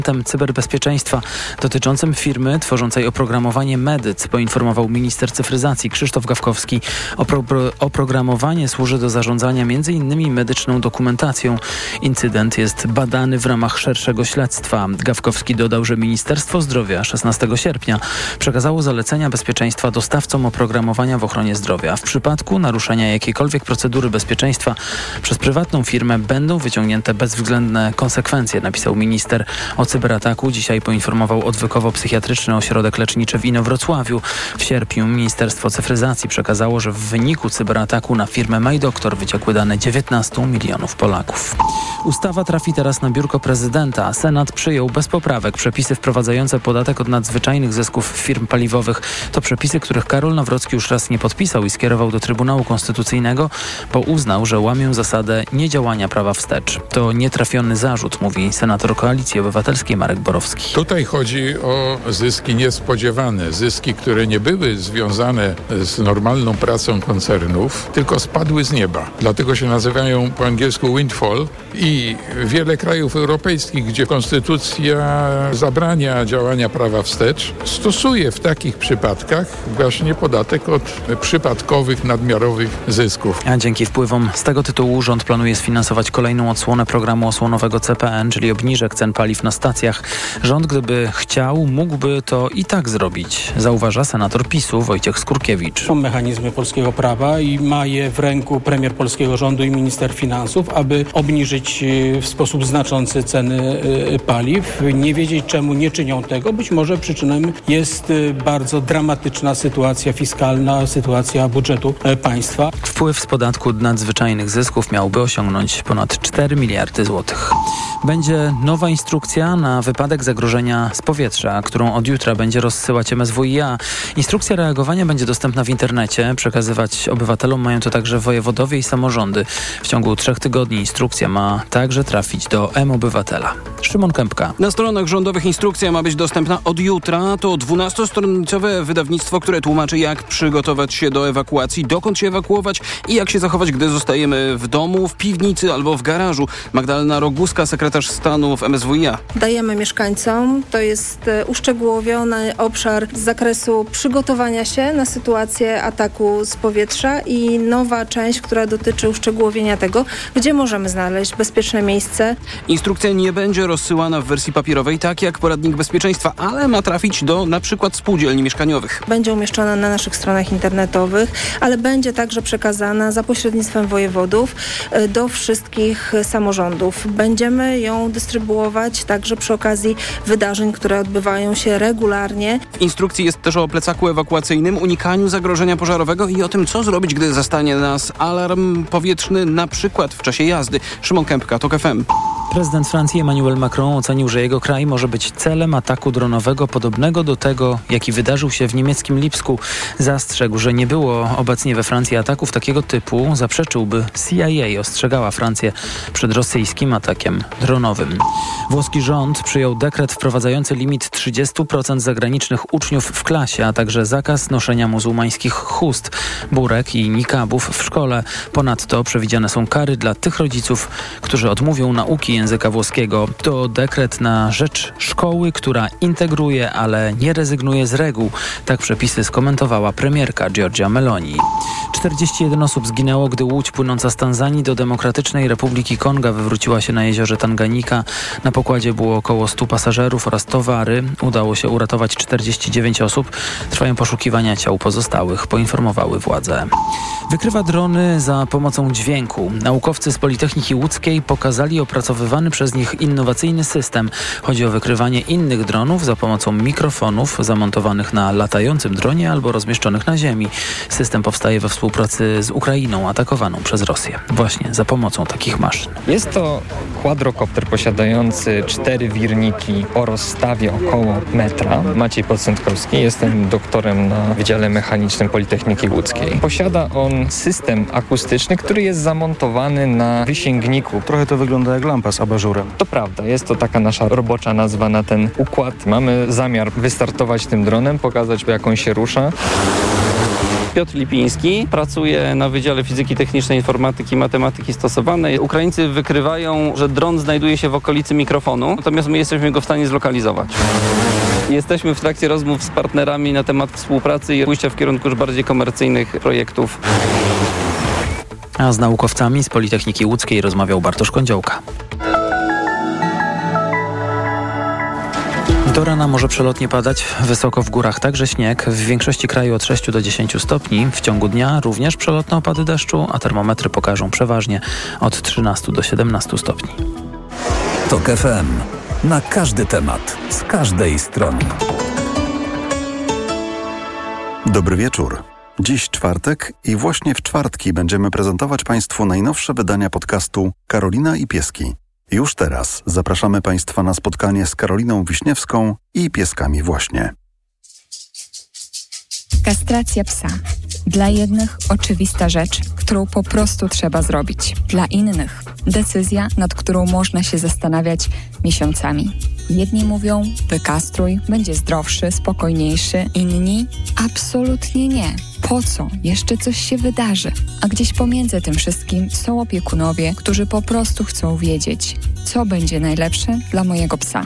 cyberbezpieczeństwa dotyczącym firmy tworzącej oprogramowanie Medyc, poinformował minister cyfryzacji Krzysztof Gawkowski. Oprogramowanie służy do zarządzania m.in. medyczną dokumentacją. Incydent jest badany w ramach szerszego śledztwa. Gawkowski dodał, że Ministerstwo Zdrowia 16 sierpnia przekazało zalecenia bezpieczeństwa dostawcom oprogramowania w ochronie zdrowia. W przypadku naruszenia jakiejkolwiek procedury bezpieczeństwa przez prywatną firmę będą wyciągnięte bezwzględne konsekwencje, napisał minister. O cyberataku dzisiaj poinformował Odwykowo-Psychiatryczny Ośrodek Leczniczy w Inowrocławiu. W sierpniu Ministerstwo Cyfryzacji przekazało, że w wyniku cyberataku na firmę MyDoktor wyciekły dane 19 milionów Polaków. Ustawa trafi teraz na biurko prezydenta. Senat przyjął bez poprawek przepisy wprowadzające podatek od nadzwyczajnych zysków firm paliwowych. To przepisy, których Karol Nawrocki już raz nie podpisał i skierował do Trybunału Konstytucyjnego, bo uznał, że łamią zasadę niedziałania prawa wstecz. To nietrafiony zarzut, mówi senator Koalicji Obywatelskiej Marek Borowski. Tutaj chodzi o zyski niespodziewane, zyski, które nie były związane z normalną pracą koncernów, tylko spadły z nieba. Dlatego się nazywają po angielsku windfall i wiele krajów europejskich, gdzie konstytucja zabrania działania prawa wstecz, stosuje w takich przypadkach właśnie podatek od przypadkowych, nadmiarowych zysków. A dzięki wpływom z tego tytułu rząd planuje sfinansować kolejną odsłonę programu osłonowego CPN, czyli obniżek cen paliw na stacjach. Rząd, gdyby chciał, mógłby to i tak zrobić, zauważa senator PiS-u Wojciech Skurkiewicz. Są mechanizmy polskiego prawa i ma je w ręku premier polskiego rządu i minister finansów, aby obniżyć w sposób znaczący ceny paliw. Nie wiedzieć, czemu nie czynią tego. Być może przyczyną jest bardzo dramatyczna sytuacja fiskalna, sytuacja budżetu państwa. Wpływ z podatku nadzwyczajnych zysków miałby osiągnąć ponad 4 miliardy złotych. Będzie nowa instrukcja na wypadek zagrożenia z powietrza, którą od jutra będzie rozsyłać MSWiA. Instrukcja reagowania będzie dostępna w internecie. Przekazywać obywatelom mają to także wojewodowie i samorządy. W ciągu 3 tygodni instrukcja ma także trafić do mObywatela. Szymon Kępka. Na stronach rządowych instrukcja ma być dostępna od jutra. To 12-stronicowe wydawnictwo, które tłumaczy, jak przygotować się do ewakuacji, dokąd się ewakuować i jak się zachować, gdy zostajemy w domu, w piwnicy albo w garażu. Magdalena Roguska, sekretarz stanu w MSWiA. Dajemy mieszkańcom, to jest uszczegółowiony obszar z zakresu przygotowania się na sytuację ataku z powietrza i nowa część, która dotyczy uszczegółowienia tego, gdzie możemy znaleźć bezpieczne miejsce. Instrukcja nie będzie rozsyłana w wersji papierowej, tak jak poradnik bezpieczeństwa, ale ma trafić do na przykład spółdzielni mieszkaniowych. Będzie umieszczona na naszych stronach internetowych, ale będzie także przekazana za pośrednictwem wojewodów do wszystkich samorządów. Będziemy ją dystrybuować także przy okazji wydarzeń, które odbywają się regularnie. W instrukcji jest też o plecaku ewakuacyjnym, unikaniu zagrożenia pożarowego i o tym, co zrobić, gdy zastanie nas alarm powietrzny, na przykład w czasie jazdy. Szymon Kępka, TOK FM. Prezydent Francji Emmanuel Macron ocenił, że jego kraj może być celem ataku dronowego podobnego do tego, jaki wydarzył się w niemieckim Lipsku. Zastrzegł, że nie było obecnie we Francji ataków takiego typu. Zaprzeczyłby CIA, ostrzegała Francję przed rosyjskim atakiem dronowym. Włoski rząd przyjął dekret wprowadzający limit 30% zagranicznych uczniów w klasie, a także zakaz noszenia muzułmańskich chust, burek i nikabów w szkole. Ponadto przewidziane są kary dla tych rodziców, którzy odmówią nauki języka włoskiego. To dekret na rzecz szkoły, która integruje, ale nie rezygnuje z reguł. Tak przepisy skomentowała premierka Giorgia Meloni. 41 osób zginęło, gdy łódź płynąca z Tanzanii do Demokratycznej Republiki Konga wywróciła się na jeziorze Tanganyika. Na pokładzie było około 100 pasażerów oraz towary. Udało się uratować 49 osób. Trwają poszukiwania ciał pozostałych, poinformowały władze. Wykrywa drony za pomocą dźwięku. Naukowcy z Politechniki Łódzkiej pokazali opracowywany przez nich innowacyjny system. Chodzi o wykrywanie innych dronów za pomocą mikrofonów zamontowanych na latającym dronie albo rozmieszczonych na ziemi. System powstaje we współpracy z Ukrainą atakowaną przez Rosję. Właśnie za pomocą takich maszyn. Jest to quadrocopter posiadający 4 wirniki o rozstawie około metra. Maciej Podstępkowski, jestem doktorem na Wydziale Mechanicznym Politechniki Łódzkiej. Posiada on system akustyczny, który jest zamontowany na wysięgniku. Trochę to wygląda jak lampa z abażurem. To prawda, jest to taka nasza robocza nazwa na ten układ. Mamy zamiar wystartować tym dronem, pokazać, jak on się rusza. Piotr Lipiński pracuje na Wydziale Fizyki Technicznej, Informatyki i Matematyki Stosowanej. Ukraińcy wykrywają, że dron znajduje się w okolicy mikrofonu, natomiast my jesteśmy go w stanie zlokalizować. Jesteśmy w trakcie rozmów z partnerami na temat współpracy i pójścia w kierunku już bardziej komercyjnych projektów. A z naukowcami z Politechniki Łódzkiej rozmawiał Bartosz Kądziołka. Do rana może przelotnie padać, wysoko w górach także śnieg, w większości kraju od 6 do 10 stopni. W ciągu dnia również przelotne opady deszczu, a termometry pokażą przeważnie od 13 do 17 stopni. TOK FM. Na każdy temat, z każdej strony. Dobry wieczór. Dziś czwartek i właśnie w czwartki będziemy prezentować Państwu najnowsze wydania podcastu Karolina i Pieski. Już teraz zapraszamy Państwa na spotkanie z Karoliną Wiśniewską i pieskami właśnie. Kastracja psa. Dla jednych oczywista rzecz, którą po prostu trzeba zrobić. Dla innych decyzja, nad którą można się zastanawiać miesiącami. Jedni mówią, wykastruj, będzie zdrowszy, spokojniejszy. Inni, absolutnie nie. Po co? Jeszcze coś się wydarzy. A gdzieś pomiędzy tym wszystkim są opiekunowie, którzy po prostu chcą wiedzieć, co będzie najlepsze dla mojego psa.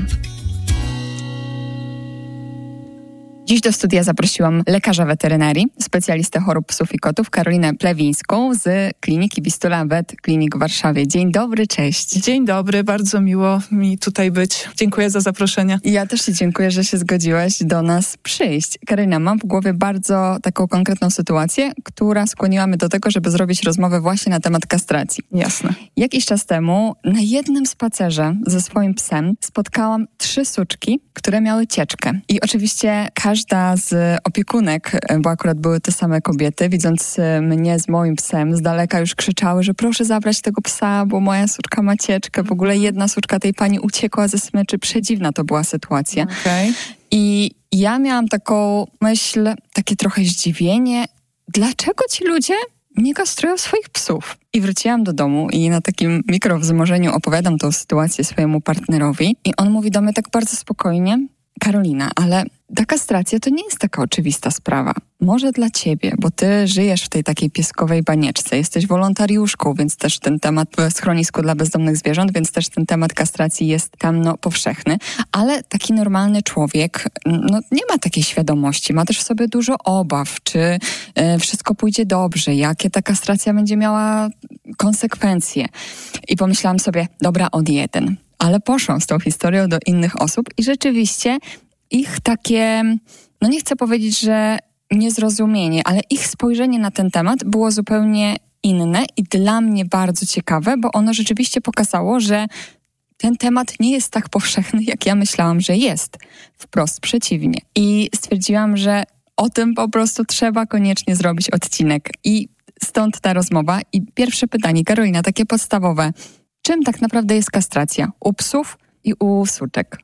Dziś do studia zaprosiłam lekarza weterynarii, specjalistę chorób psów i kotów, Karolinę Plewińską z Kliniki Wistula Vet Clinic w Warszawie. Dzień dobry, cześć. Dzień dobry, bardzo miło mi tutaj być. Dziękuję za zaproszenie. Ja też Ci dziękuję, że się zgodziłaś do nas przyjść. Karolina, mam w głowie bardzo taką konkretną sytuację, która skłoniła mnie do tego, żeby zrobić rozmowę właśnie na temat kastracji. Jasne. Jakiś czas temu na jednym spacerze ze swoim psem spotkałam 3 suczki, które miały cieczkę. I oczywiście każda z opiekunek, bo akurat były te same kobiety, widząc mnie z moim psem, z daleka już krzyczały, że proszę zabrać tego psa, bo moja suczka ma cieczkę. W ogóle jedna suczka tej pani uciekła ze smyczy. Przedziwna to była sytuacja. Okay. I ja miałam taką myśl, takie trochę zdziwienie, dlaczego ci ludzie nie kastrują swoich psów? I wróciłam do domu i na takim mikrowzmożeniu opowiadam tą sytuację swojemu partnerowi i on mówi do mnie tak bardzo spokojnie: Karolina, ale ta kastracja to nie jest taka oczywista sprawa. Może dla ciebie, bo ty żyjesz w tej takiej pieskowej banieczce, jesteś wolontariuszką, więc też ten temat w schronisku dla bezdomnych zwierząt, więc też ten temat kastracji jest tam powszechny, ale taki normalny człowiek nie ma takiej świadomości, ma też w sobie dużo obaw, czy wszystko pójdzie dobrze, jakie ta kastracja będzie miała konsekwencje. I pomyślałam sobie, dobra, on jeden. Ale poszłam z tą historią do innych osób i rzeczywiście ich takie, nie chcę powiedzieć, że niezrozumienie, ale ich spojrzenie na ten temat było zupełnie inne i dla mnie bardzo ciekawe, bo ono rzeczywiście pokazało, że ten temat nie jest tak powszechny, jak ja myślałam, że jest. Wprost przeciwnie. I stwierdziłam, że o tym po prostu trzeba koniecznie zrobić odcinek. I stąd ta rozmowa. I pierwsze pytanie, Karolina, takie podstawowe. Czym tak naprawdę jest kastracja u psów i u suczek?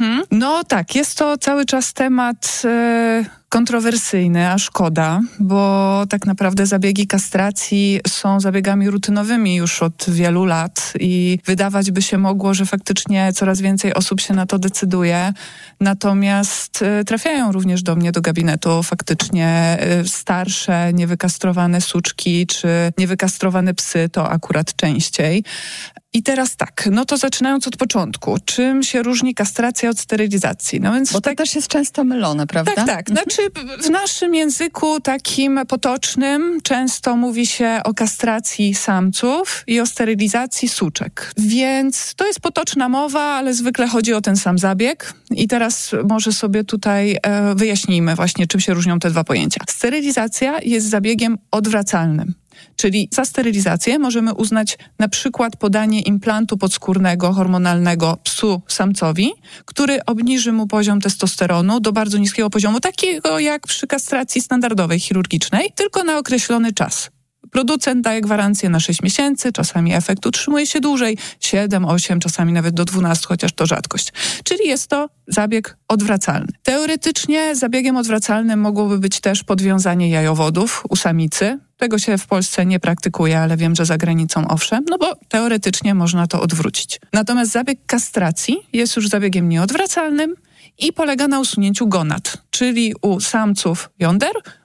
No tak, jest to cały czas temat kontrowersyjny, a szkoda, bo tak naprawdę zabiegi kastracji są zabiegami rutynowymi już od wielu lat i wydawać by się mogło, że faktycznie coraz więcej osób się na to decyduje. Natomiast trafiają również do mnie do gabinetu faktycznie starsze, niewykastrowane suczki czy niewykastrowane psy, to akurat częściej. I teraz tak, to zaczynając od początku. Czym się różni kastracja od sterylizacji? No więc bo to też jest często mylone, prawda? Tak. Znaczy w naszym języku takim potocznym często mówi się o kastracji samców i o sterylizacji suczek. Więc to jest potoczna mowa, ale zwykle chodzi o ten sam zabieg. I teraz może sobie tutaj wyjaśnijmy właśnie, czym się różnią te dwa pojęcia. Sterylizacja jest zabiegiem odwracalnym. Czyli za sterylizację możemy uznać na przykład podanie implantu podskórnego, hormonalnego psu samcowi, który obniży mu poziom testosteronu do bardzo niskiego poziomu, takiego jak przy kastracji standardowej, chirurgicznej, tylko na określony czas. Producent daje gwarancję na 6 miesięcy, czasami efekt utrzymuje się dłużej, 7, 8, czasami nawet do 12, chociaż to rzadkość. Czyli jest to zabieg odwracalny. Teoretycznie zabiegiem odwracalnym mogłoby być też podwiązanie jajowodów u samicy. Tego się w Polsce nie praktykuje, ale wiem, że za granicą owszem, bo teoretycznie można to odwrócić. Natomiast zabieg kastracji jest już zabiegiem nieodwracalnym i polega na usunięciu gonad, czyli u samców jąder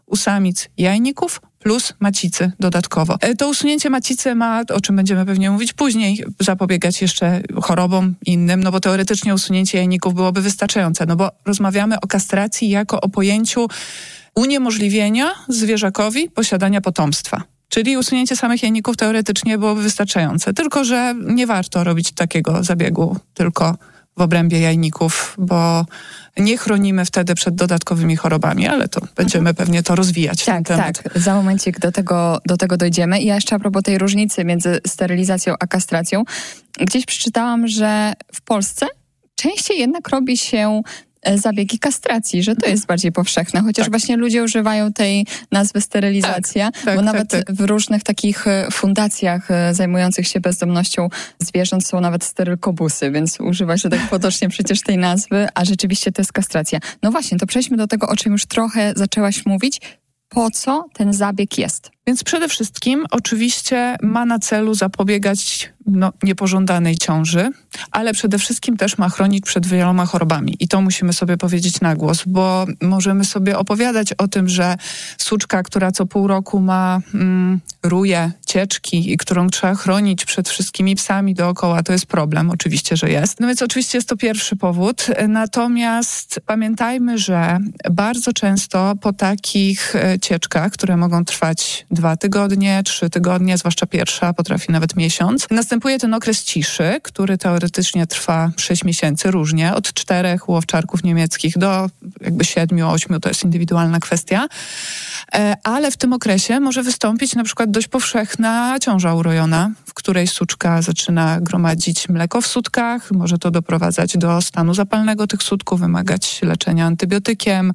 u samic jajników plus macicy dodatkowo. To usunięcie macicy ma, o czym będziemy pewnie mówić później, zapobiegać jeszcze chorobom innym, no bo teoretycznie usunięcie jajników byłoby wystarczające, no bo rozmawiamy o kastracji jako o pojęciu uniemożliwienia zwierzakowi posiadania potomstwa. Czyli usunięcie samych jajników teoretycznie byłoby wystarczające. Tylko że nie warto robić takiego zabiegu tylko w obrębie jajników, bo nie chronimy wtedy przed dodatkowymi chorobami, ale to będziemy pewnie to rozwijać. Tak, ten temat. tak. Za momencik do tego dojdziemy. I ja jeszcze a propos tej różnicy między sterylizacją a kastracją. Gdzieś przeczytałam, że w Polsce częściej jednak robi się zabiegi kastracji, że to jest bardziej powszechne, chociaż właśnie ludzie używają tej nazwy sterylizacja, bo nawet w różnych takich fundacjach zajmujących się bezdomnością zwierząt są nawet sterylkobusy, więc używa się tak potocznie przecież tej nazwy, a rzeczywiście to jest kastracja. No właśnie, to przejdźmy do tego, o czym już trochę zaczęłaś mówić. Po co ten zabieg jest? Więc przede wszystkim oczywiście ma na celu zapobiegać niepożądanej ciąży, ale przede wszystkim też ma chronić przed wieloma chorobami. I to musimy sobie powiedzieć na głos, bo możemy sobie opowiadać o tym, że suczka, która co pół roku ma ruje, cieczki i którą trzeba chronić przed wszystkimi psami dookoła, to jest problem. Oczywiście, że jest. No więc oczywiście jest to pierwszy powód. Natomiast pamiętajmy, że bardzo często po takich cieczkach, które mogą trwać 2 tygodnie, 3 tygodnie, zwłaszcza pierwsza potrafi nawet miesiąc, następuje ten okres ciszy, który teoretycznie trwa 6 miesięcy, różnie, od 4 u owczarków niemieckich do jakby 7, 8, to jest indywidualna kwestia, ale w tym okresie może wystąpić na przykład dość powszechna ciąża urojona, w której suczka zaczyna gromadzić mleko w sutkach, może to doprowadzać do stanu zapalnego tych sutków, wymagać leczenia antybiotykiem,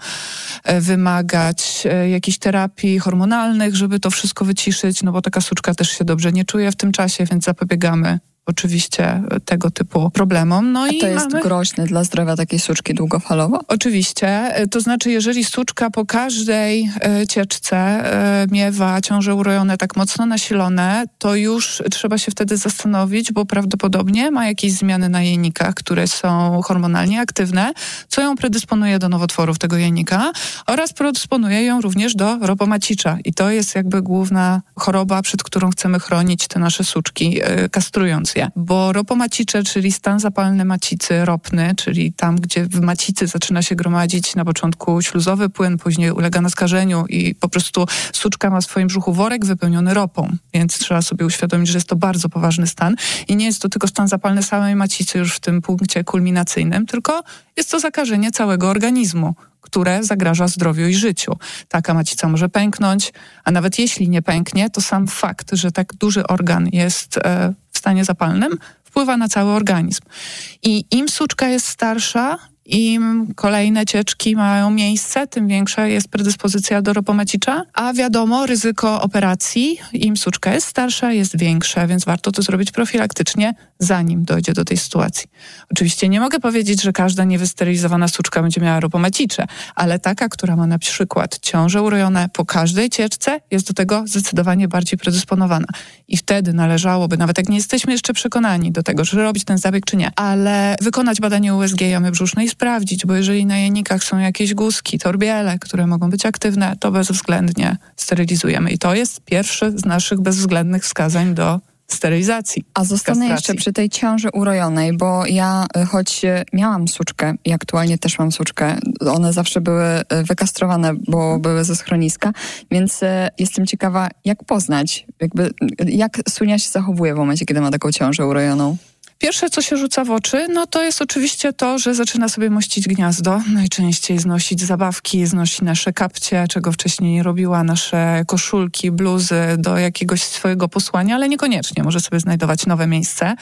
wymagać jakichś terapii hormonalnych, żeby to wszystko wyciszyć, no bo taka suczka też się dobrze nie czuje w tym czasie, więc zapobiegamy oczywiście tego typu problemom. No i to jest groźne dla zdrowia takiej suczki długofalowo? Oczywiście. To znaczy, jeżeli suczka po każdej cieczce miewa ciąże urojone tak mocno nasilone, to już trzeba się wtedy zastanowić, bo prawdopodobnie ma jakieś zmiany na jajnikach, które są hormonalnie aktywne, co ją predysponuje do nowotworów tego jajnika oraz predysponuje ją również do ropomacicza. I to jest jakby główna choroba, przed którą chcemy chronić te nasze suczki, kastrując. Bo ropomacicze, czyli stan zapalny macicy, ropny, czyli tam, gdzie w macicy zaczyna się gromadzić na początku śluzowy płyn, później ulega naskażeniu i po prostu suczka ma w swoim brzuchu worek wypełniony ropą, więc trzeba sobie uświadomić, że jest to bardzo poważny stan i nie jest to tylko stan zapalny samej macicy już w tym punkcie kulminacyjnym, tylko jest to zakażenie całego organizmu, które zagraża zdrowiu i życiu. Taka macica może pęknąć, a nawet jeśli nie pęknie, to sam fakt, że tak duży organ jest w stanie zapalnym, wpływa na cały organizm. I im suczka jest starsza, im kolejne cieczki mają miejsce, tym większa jest predyspozycja do ropomacicza, a wiadomo, ryzyko operacji, im suczka jest starsza, jest większe, więc warto to zrobić profilaktycznie, zanim dojdzie do tej sytuacji. Oczywiście nie mogę powiedzieć, że każda niewysterylizowana suczka będzie miała ropomacicze, ale taka, która ma na przykład ciąże urojone po każdej cieczce, jest do tego zdecydowanie bardziej predysponowana. I wtedy należałoby, nawet jak nie jesteśmy jeszcze przekonani do tego, że robić ten zabieg czy nie, ale wykonać badanie USG jamy brzusznej i sprawdzić, bo jeżeli na jajnikach są jakieś guzki, torbiele, które mogą być aktywne, to bezwzględnie sterylizujemy. I to jest pierwszy z naszych bezwzględnych wskazań do sterylizacji. A zostanę jeszcze przy tej ciąży urojonej, bo ja, choć miałam suczkę i aktualnie też mam suczkę, one zawsze były wykastrowane, bo były ze schroniska, więc jestem ciekawa, jak poznać, jak sunia się zachowuje w momencie, kiedy ma taką ciążę urojoną. Pierwsze, co się rzuca w oczy, no to jest oczywiście to, że zaczyna sobie mościć gniazdo. Najczęściej znosić zabawki, znosi nasze kapcie, czego wcześniej nie robiła, nasze koszulki, bluzy do jakiegoś swojego posłania, ale niekoniecznie. Może sobie znajdować nowe miejsce.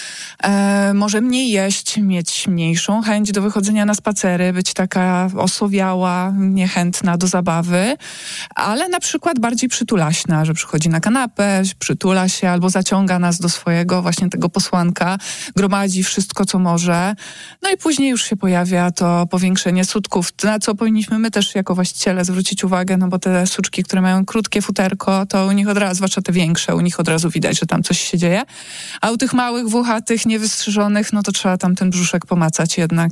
Może mniej jeść, mieć mniejszą chęć do wychodzenia na spacery, być taka osłowiała, niechętna do zabawy, ale na przykład bardziej przytulaśna, że przychodzi na kanapę, przytula się albo zaciąga nas do swojego właśnie tego posłanka, gromadzi wszystko, co może. No i później już się pojawia to powiększenie sutków, na co powinniśmy my też jako właściciele zwrócić uwagę, no bo te suczki, które mają krótkie futerko, to u nich od razu, zwłaszcza te większe, u nich od razu widać, że tam coś się dzieje. A u tych małych, włochatych, niewystrzyżonych, no to trzeba tam ten brzuszek pomacać jednak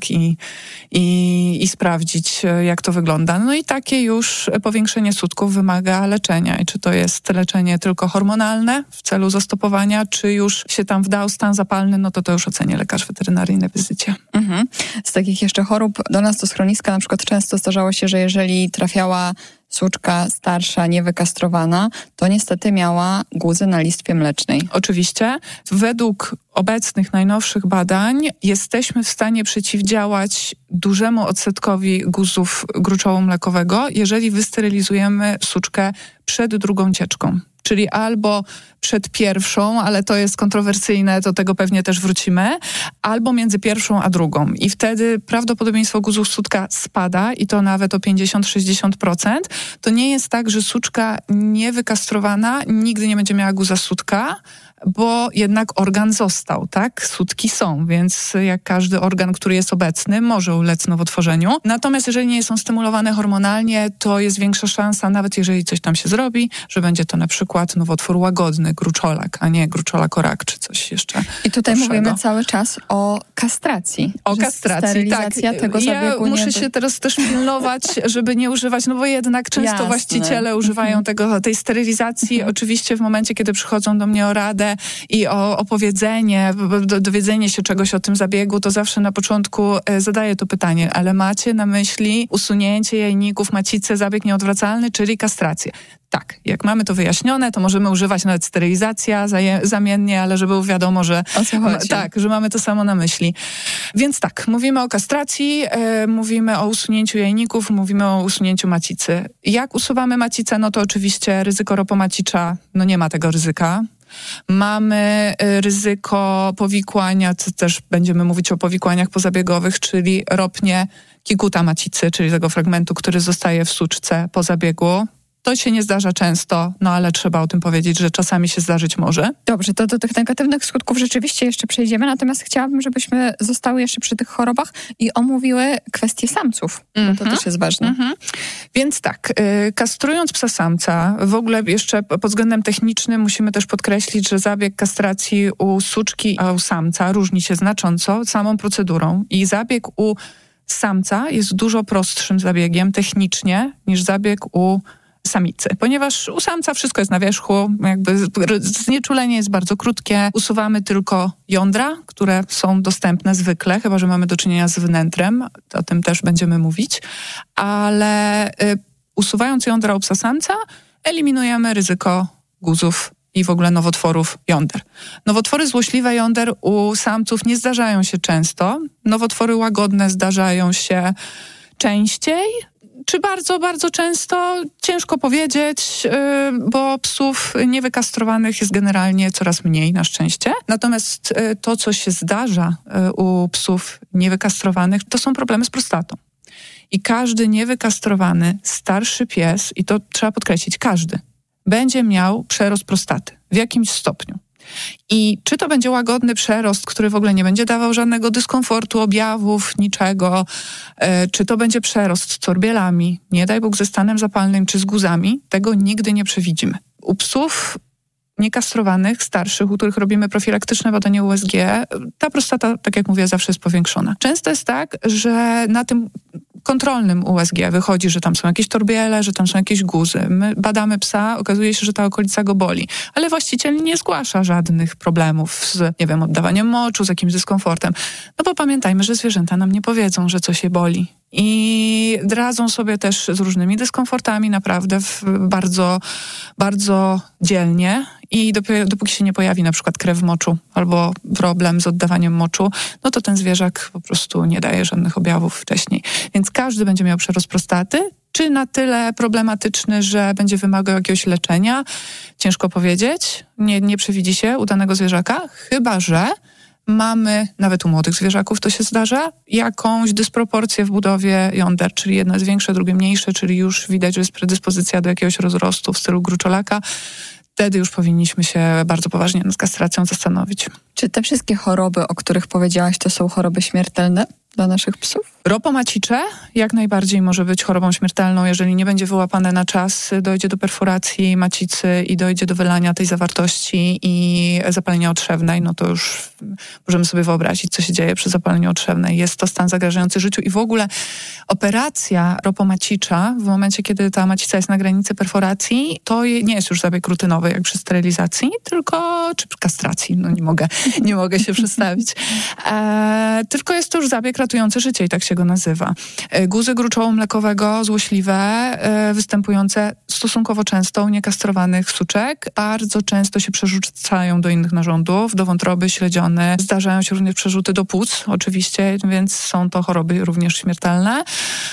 i sprawdzić, jak to wygląda. No i takie już powiększenie sutków wymaga leczenia. I czy to jest leczenie tylko hormonalne w celu zastopowania, czy już się tam wdał stan zapalny, no to już oceni lekarz weterynaryjny wizycie. Z takich jeszcze chorób do nas do schroniska na przykład często zdarzało się, że jeżeli trafiała suczka starsza, niewykastrowana, to niestety miała guzy na listwie mlecznej. Oczywiście. Według obecnych, najnowszych badań jesteśmy w stanie przeciwdziałać dużemu odsetkowi guzów gruczołu mlekowego, jeżeli wysterylizujemy suczkę przed drugą cieczką. Czyli albo przed pierwszą, ale to jest kontrowersyjne, do tego pewnie też wrócimy, albo między pierwszą a drugą. I wtedy prawdopodobieństwo guzów sutka spada i to nawet o 50-60%. To nie jest tak, że suczka niewykastrowana nigdy nie będzie miała guza sutka, bo jednak organ został, tak? Sutki są, więc jak każdy organ, który jest obecny, może ulec nowotworzeniu. Natomiast jeżeli nie są stymulowane hormonalnie, to jest większa szansa, nawet jeżeli coś tam się zrobi, że będzie to na przykład nowotwór łagodny, gruczolak, a nie gruczolakorak czy coś jeszcze. I tutaj mówimy cały czas o kastracji. O kastracji, tak. Tego zabiegu muszę się teraz też pilnować, żeby nie używać, no bo jednak często właściciele używają tej sterylizacji. Oczywiście w momencie, kiedy przychodzą do mnie o radę i o opowiedzenie, dowiedzenie się czegoś o tym zabiegu, to zawsze na początku zadaję to pytanie, ale macie na myśli usunięcie jajników, macicy, zabieg nieodwracalny, czyli kastrację. Tak, jak mamy to wyjaśnione, to możemy używać nawet sterylizacja zamiennie, ale żeby wiadomo, że że mamy to samo na myśli. Więc tak, mówimy o kastracji, mówimy o usunięciu jajników, mówimy o usunięciu macicy. Jak usuwamy macicę, no to oczywiście ryzyko ropomacicza, no nie ma tego ryzyka. Mamy ryzyko powikłania, też będziemy mówić o powikłaniach pozabiegowych, czyli ropnie kikuta macicy, czyli tego fragmentu, który zostaje w suczce po zabiegu. To się nie zdarza często, no ale trzeba o tym powiedzieć, że czasami się zdarzyć może. Dobrze, to do tych negatywnych skutków rzeczywiście jeszcze przejdziemy, natomiast chciałabym, żebyśmy zostały jeszcze przy tych chorobach i omówiły kwestię samców, bo to też jest ważne. Więc tak, kastrując psa samca, w ogóle jeszcze pod względem technicznym musimy też podkreślić, że zabieg kastracji u suczki, a u samca różni się znacząco samą procedurą i zabieg u samca jest dużo prostszym zabiegiem technicznie niż zabieg u samicy, ponieważ u samca wszystko jest na wierzchu, jakby znieczulenie jest bardzo krótkie, usuwamy tylko jądra, które są dostępne zwykle, chyba że mamy do czynienia z wnętrem, o tym też będziemy mówić, ale usuwając jądra u psa samca, eliminujemy ryzyko guzów i w ogóle nowotworów jąder. Nowotwory złośliwe jąder u samców nie zdarzają się często, nowotwory łagodne zdarzają się częściej, czy bardzo, bardzo często? Ciężko powiedzieć, bo psów niewykastrowanych jest generalnie coraz mniej, na szczęście. Natomiast to, co się zdarza u psów niewykastrowanych, to są problemy z prostatą. I każdy niewykastrowany, starszy pies, i to trzeba podkreślić, każdy, będzie miał przerost prostaty w jakimś stopniu. I czy to będzie łagodny przerost, który w ogóle nie będzie dawał żadnego dyskomfortu, objawów, niczego, czy to będzie przerost z corbielami, nie daj Bóg ze stanem zapalnym czy z guzami, tego nigdy nie przewidzimy. U psów niekastrowanych, starszych, u których robimy profilaktyczne badanie USG, ta prostata, tak jak mówię, zawsze jest powiększona. Często jest tak, że na tym kontrolnym USG wychodzi, że tam są jakieś torbiele, że tam są jakieś guzy. My badamy psa, okazuje się, że ta okolica go boli. Ale właściciel nie zgłasza żadnych problemów z, nie wiem, oddawaniem moczu, z jakimś dyskomfortem. No bo pamiętajmy, że zwierzęta nam nie powiedzą, że coś je boli. I radzą sobie też z różnymi dyskomfortami naprawdę bardzo, bardzo dzielnie. I dopóki się nie pojawi na przykład krew w moczu albo problem z oddawaniem moczu, no to ten zwierzak po prostu nie daje żadnych objawów wcześniej. Więc każdy będzie miał przerost prostaty. Czy na tyle problematyczny, że będzie wymagał jakiegoś leczenia? Ciężko powiedzieć. Nie przewidzi się u danego zwierzaka, chyba że mamy, nawet u młodych zwierzaków to się zdarza, jakąś dysproporcję w budowie jąder, czyli jedno jest większe, drugie mniejsze, czyli już widać, że jest predyspozycja do jakiegoś rozrostu w stylu gruczolaka. wtedy już powinniśmy się bardzo poważnie nad kastracją zastanowić. Czy te wszystkie choroby, o których powiedziałaś, to są choroby śmiertelne dla naszych psów? Ropomacicze jak najbardziej może być chorobą śmiertelną, jeżeli nie będzie wyłapane na czas, dojdzie do perforacji macicy i dojdzie do wylania tej zawartości i zapalenia otrzewnej, no to już możemy sobie wyobrazić, co się dzieje przy zapaleniu otrzewnej. Jest to stan zagrażający życiu i w ogóle operacja ropomacicza w momencie, kiedy ta macica jest na granicy perforacji, to nie jest już zabieg rutynowy jak przy sterylizacji, tylko czy przy kastracji, no nie mogę się przestawić. Tylko jest to już zabieg ratujący życie i tak się go nazywa. Guzy gruczołu mlekowego złośliwe, występujące stosunkowo często u niekastrowanych suczek, bardzo często się przerzucają do innych narządów, do wątroby, śledziony. Zdarzają się również przerzuty do płuc, oczywiście, więc są to choroby również śmiertelne.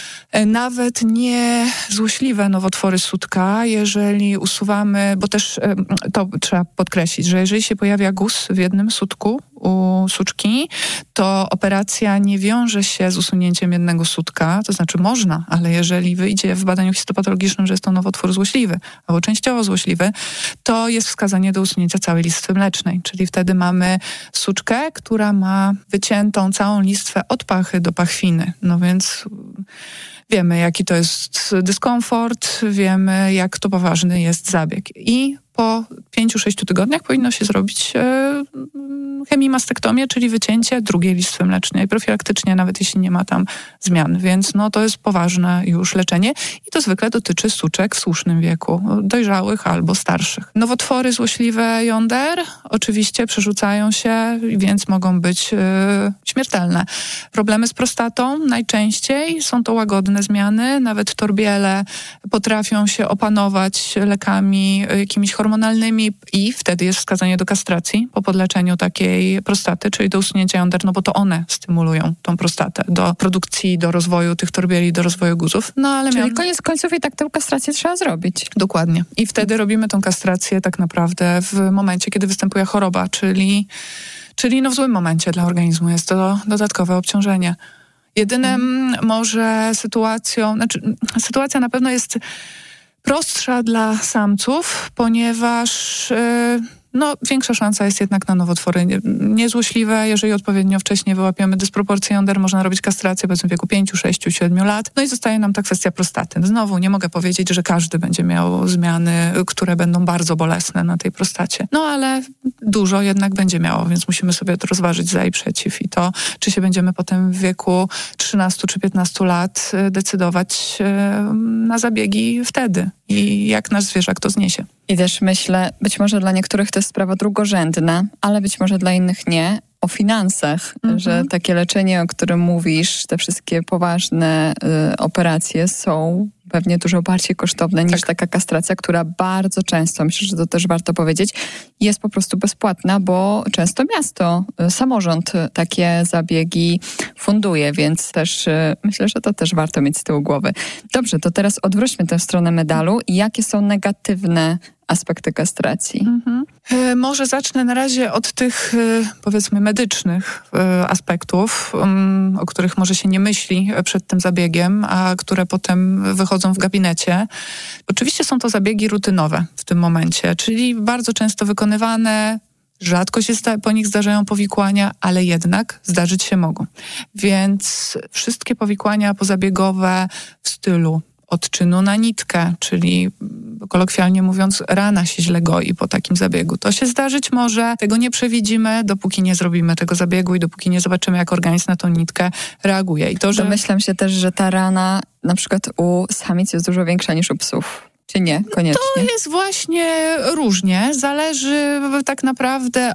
Nawet nie złośliwe nowotwory sutka, jeżeli usuwamy, bo też to trzeba podkreślić, że jeżeli się pojawia guz w jednym sutku u suczki, to operacja nie wiąże się z usunięciem jednego sutka, to znaczy można, ale jeżeli wyjdzie w badaniu histopatologicznym, że jest to nowotwór złośliwy albo częściowo złośliwy, to jest wskazanie do usunięcia całej listwy mlecznej, czyli wtedy mamy suczkę, która ma wyciętą całą listwę od pachy do pachwiny, no więc wiemy, jaki to jest dyskomfort, wiemy, jak to poważny jest zabieg. I po 5-6 tygodniach powinno się zrobić hemimastektomię, czyli wycięcie drugiej listwy mlecznej, profilaktycznie, nawet jeśli nie ma tam zmian. Więc no, to jest poważne już leczenie i to zwykle dotyczy suczek w słusznym wieku, dojrzałych albo starszych. Nowotwory złośliwe jąder oczywiście przerzucają się, więc mogą być śmiertelne. Problemy z prostatą najczęściej są to łagodne zmiany, nawet torbiele potrafią się opanować lekami jakimiś hormonalnymi i wtedy jest wskazanie do kastracji po podleczeniu takiej prostaty, czyli do usunięcia jąder, no bo to one stymulują tą prostatę do produkcji, do rozwoju tych torbieli, do rozwoju guzów. No ale czyli koniec końców i tak tę kastrację trzeba zrobić. Dokładnie. I wtedy robimy tą kastrację tak naprawdę w momencie, kiedy występuje choroba, czyli no w złym momencie dla organizmu jest to dodatkowe obciążenie. Jedynym może sytuacja na pewno jest prostsza dla samców, ponieważ większa szansa jest jednak na nowotwory niezłośliwe. Jeżeli odpowiednio wcześnie wyłapiemy dysproporcje jąder, można robić kastrację powiedzmy w wieku 5, 6, 7 lat. No i zostaje nam ta kwestia prostaty. Znowu nie mogę powiedzieć, że każdy będzie miał zmiany, które będą bardzo bolesne na tej prostacie. No ale dużo jednak będzie miało, więc musimy sobie to rozważyć za i przeciw. I to, czy się będziemy potem w wieku 13 czy 15 lat decydować na zabiegi wtedy. I jak nasz zwierzak to zniesie. I też myślę, być może dla niektórych to jest sprawa drugorzędna, ale być może dla innych nie, o finansach, że takie leczenie, o którym mówisz, te wszystkie poważne operacje są pewnie dużo bardziej kosztowne niż taka kastracja, która bardzo często, myślę, że to też warto powiedzieć, jest po prostu bezpłatna, bo często miasto, samorząd takie zabiegi funduje, więc też myślę, że to też warto mieć z tyłu głowy. Dobrze, to teraz odwróćmy tę stronę medalu. Jakie są negatywne aspekty kastracji? Może zacznę na razie od tych, powiedzmy, medycznych aspektów, o których może się nie myśli przed tym zabiegiem, a które potem wychodzą w gabinecie. Oczywiście są to zabiegi rutynowe w tym momencie, czyli bardzo często wykonywane, rzadko się po nich zdarzają powikłania, ale jednak zdarzyć się mogą. Więc wszystkie powikłania pozabiegowe w stylu odczynu na nitkę, czyli kolokwialnie mówiąc, rana się źle goi po takim zabiegu. To się zdarzyć może, tego nie przewidzimy, dopóki nie zrobimy tego zabiegu i dopóki nie zobaczymy, jak organizm na tą nitkę reaguje. I to, że... Domyślam się też, że ta rana na przykład u samic jest dużo większa niż u psów. Czy nie? Koniecznie. To jest właśnie różnie. Zależy tak naprawdę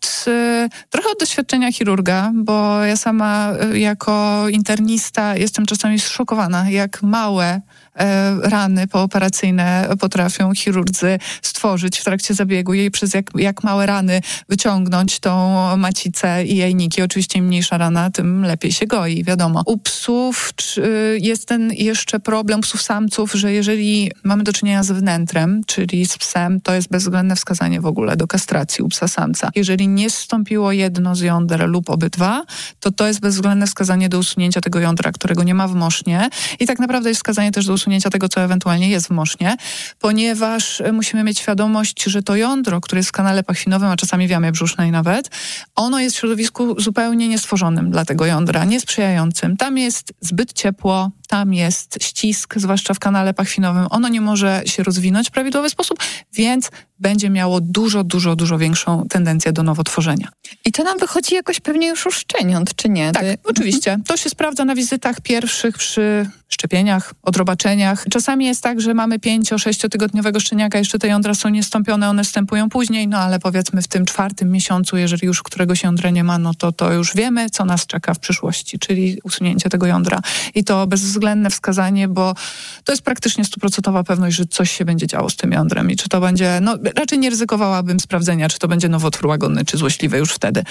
trochę od doświadczenia chirurga, bo ja sama jako internista jestem czasami zszokowana, jak małe rany pooperacyjne potrafią chirurdzy stworzyć w trakcie zabiegu i przez jak małe rany wyciągnąć tą macicę i jajniki. Oczywiście im mniejsza rana, tym lepiej się goi, wiadomo. U psów jest ten jeszcze problem, psów samców, że jeżeli mamy do czynienia czynienia z wnętrem, czyli z psem, to jest bezwzględne wskazanie w ogóle do kastracji u psa samca. Jeżeli nie zstąpiło jedno z jąder lub obydwa, to jest bezwzględne wskazanie do usunięcia tego jądra, którego nie ma w mosznie i tak naprawdę jest wskazanie też do usunięcia tego, co ewentualnie jest w mosznie, ponieważ musimy mieć świadomość, że to jądro, które jest w kanale pachwinowym, a czasami w jamie brzusznej nawet, ono jest w środowisku zupełnie niestworzonym dla tego jądra, niesprzyjającym. Tam jest zbyt ciepło, tam jest ścisk, zwłaszcza w kanale pachwinowym. Ono nie może się rozwinąć w prawidłowy sposób, więc będzie miało dużo większą tendencję do nowotworzenia. I to nam wychodzi jakoś pewnie już u szczeniąt, czy nie? Tak, oczywiście. To się sprawdza na wizytach pierwszych przy szczepieniach, odrobaczeniach. Czasami jest tak, że mamy 5-6-tygodniowego szczeniaka, jeszcze te jądra są niestąpione, one wstępują później, ale powiedzmy w tym 4. miesiącu, jeżeli już któregoś jądra nie ma, to już wiemy, co nas czeka w przyszłości, czyli usunięcie tego jądra. I to bezwzględne wskazanie, bo to jest praktycznie 100% pewność, że coś się będzie działo z tym jądrem i czy to będzie, raczej nie ryzykowałabym sprawdzenia, czy to będzie nowotwór łagodny, czy złośliwy już wtedy.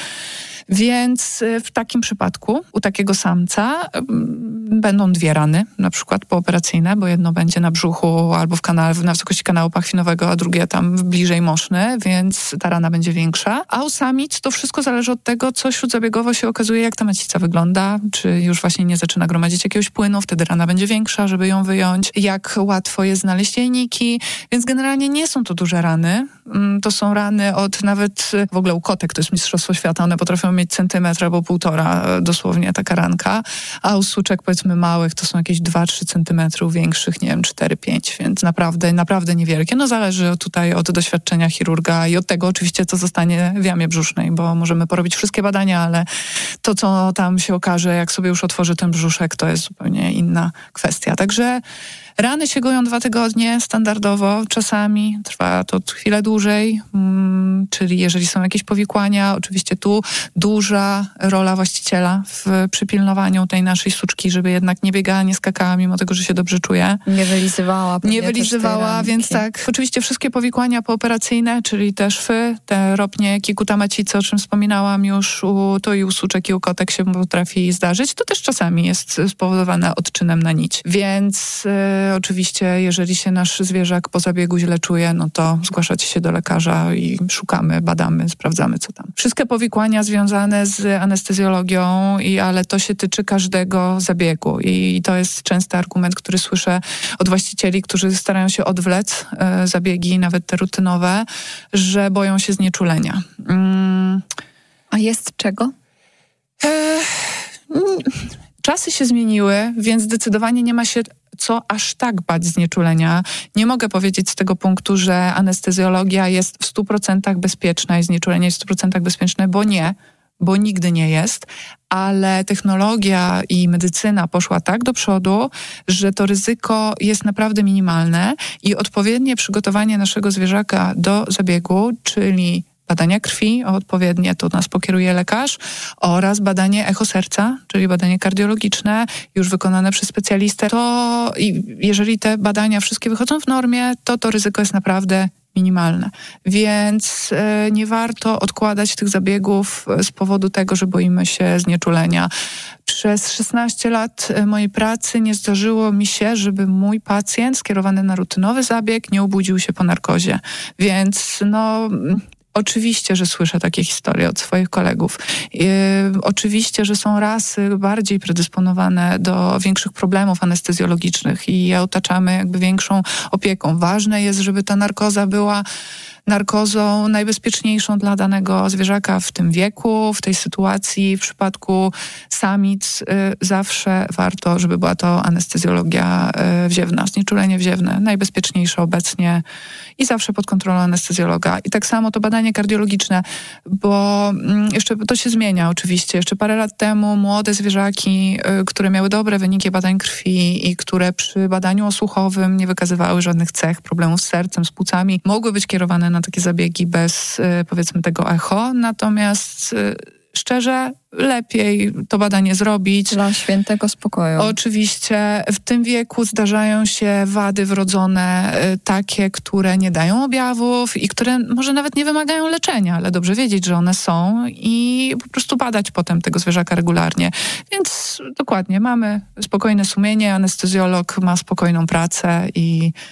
Więc w takim przypadku u takiego samca będą 2 rany, na przykład pooperacyjne, bo jedno będzie na brzuchu albo na wysokości kanału pachwinowego, a drugie tam bliżej moszny, więc ta rana będzie większa. A u samic to wszystko zależy od tego, co śródzabiegowo się okazuje, jak ta macica wygląda, czy już właśnie nie zaczyna gromadzić jakiegoś płynu, wtedy rana będzie większa, żeby ją wyjąć, jak łatwo jest znaleźć jajniki, więc generalnie nie są to duże rany. To są rany od nawet, w ogóle u kotek to jest mistrzostwo świata, one potrafią mieć centymetr albo 1,5, dosłownie taka ranka, a u suczek powiedzmy małych to są jakieś 2-3 centymetry, większych, nie wiem, 4-5, więc naprawdę niewielkie. Zależy tutaj od doświadczenia chirurga i od tego oczywiście, co zostanie w jamie brzusznej, bo możemy porobić wszystkie badania, ale to, co tam się okaże, jak sobie już otworzy ten brzuszek, to jest zupełnie inna kwestia. Także rany się goją 2 tygodnie standardowo, czasami trwa to chwilę dłużej, czyli jeżeli są jakieś powikłania, oczywiście tu duża rola właściciela w przypilnowaniu tej naszej suczki, żeby jednak nie biegała, nie skakała, mimo tego, że się dobrze czuje. Nie wylizywała, więc tak. Oczywiście wszystkie powikłania pooperacyjne, czyli te szwy, te ropnie kikuta macicy, o czym wspominałam już, to i u suczek, i u kotek się potrafi zdarzyć. To też czasami jest spowodowane odczynem na nić. Więc oczywiście, jeżeli się nasz zwierzak po zabiegu źle czuje, to zgłaszać się do lekarza i szukamy, badamy, sprawdzamy, co tam. Wszystkie powikłania związane z anestezjologią, ale to się tyczy każdego zabiegu i to jest częsty argument, który słyszę od właścicieli, którzy starają się odwlec zabiegi, nawet te rutynowe, że boją się znieczulenia. A jest czego? Czasy się zmieniły, więc zdecydowanie nie ma się co aż tak bać znieczulenia. Nie mogę powiedzieć z tego punktu, że anestezjologia jest w 100% bezpieczna i znieczulenie jest w 100% bezpieczne, bo nigdy nie jest, ale technologia i medycyna poszła tak do przodu, że to ryzyko jest naprawdę minimalne i odpowiednie przygotowanie naszego zwierzaka do zabiegu, czyli badania krwi odpowiednie, to nas pokieruje lekarz, oraz badanie echo serca, czyli badanie kardiologiczne, już wykonane przez specjalistę. To jeżeli te badania wszystkie wychodzą w normie, to ryzyko jest naprawdę minimalne. Więc nie warto odkładać tych zabiegów z powodu tego, że boimy się znieczulenia. Przez 16 lat mojej pracy nie zdarzyło mi się, żeby mój pacjent skierowany na rutynowy zabieg nie obudził się po narkozie. Więc oczywiście, że słyszę takie historie od swoich kolegów. Oczywiście, że są rasy bardziej predysponowane do większych problemów anestezjologicznych i je otaczamy jakby większą opieką. Ważne jest, żeby ta narkoza była narkozą najbezpieczniejszą dla danego zwierzaka w tym wieku, w tej sytuacji. W przypadku samic zawsze warto, żeby była to anestezjologia wziewna, znieczulenie wziewne, najbezpieczniejsze obecnie i zawsze pod kontrolą anestezjologa. I tak samo to badanie kardiologiczne, bo jeszcze to się zmienia oczywiście. Jeszcze parę lat temu młode zwierzaki, które miały dobre wyniki badań krwi i które przy badaniu osłuchowym nie wykazywały żadnych cech, problemów z sercem, z płucami, mogły być kierowane na takie zabiegi bez, powiedzmy, tego echo. Natomiast szczerze, lepiej to badanie zrobić. Dla świętego spokoju. Oczywiście w tym wieku zdarzają się wady wrodzone takie, które nie dają objawów i które może nawet nie wymagają leczenia, ale dobrze wiedzieć, że one są i po prostu badać potem tego zwierzaka regularnie. Więc dokładnie, mamy spokojne sumienie, anestezjolog ma spokojną pracę i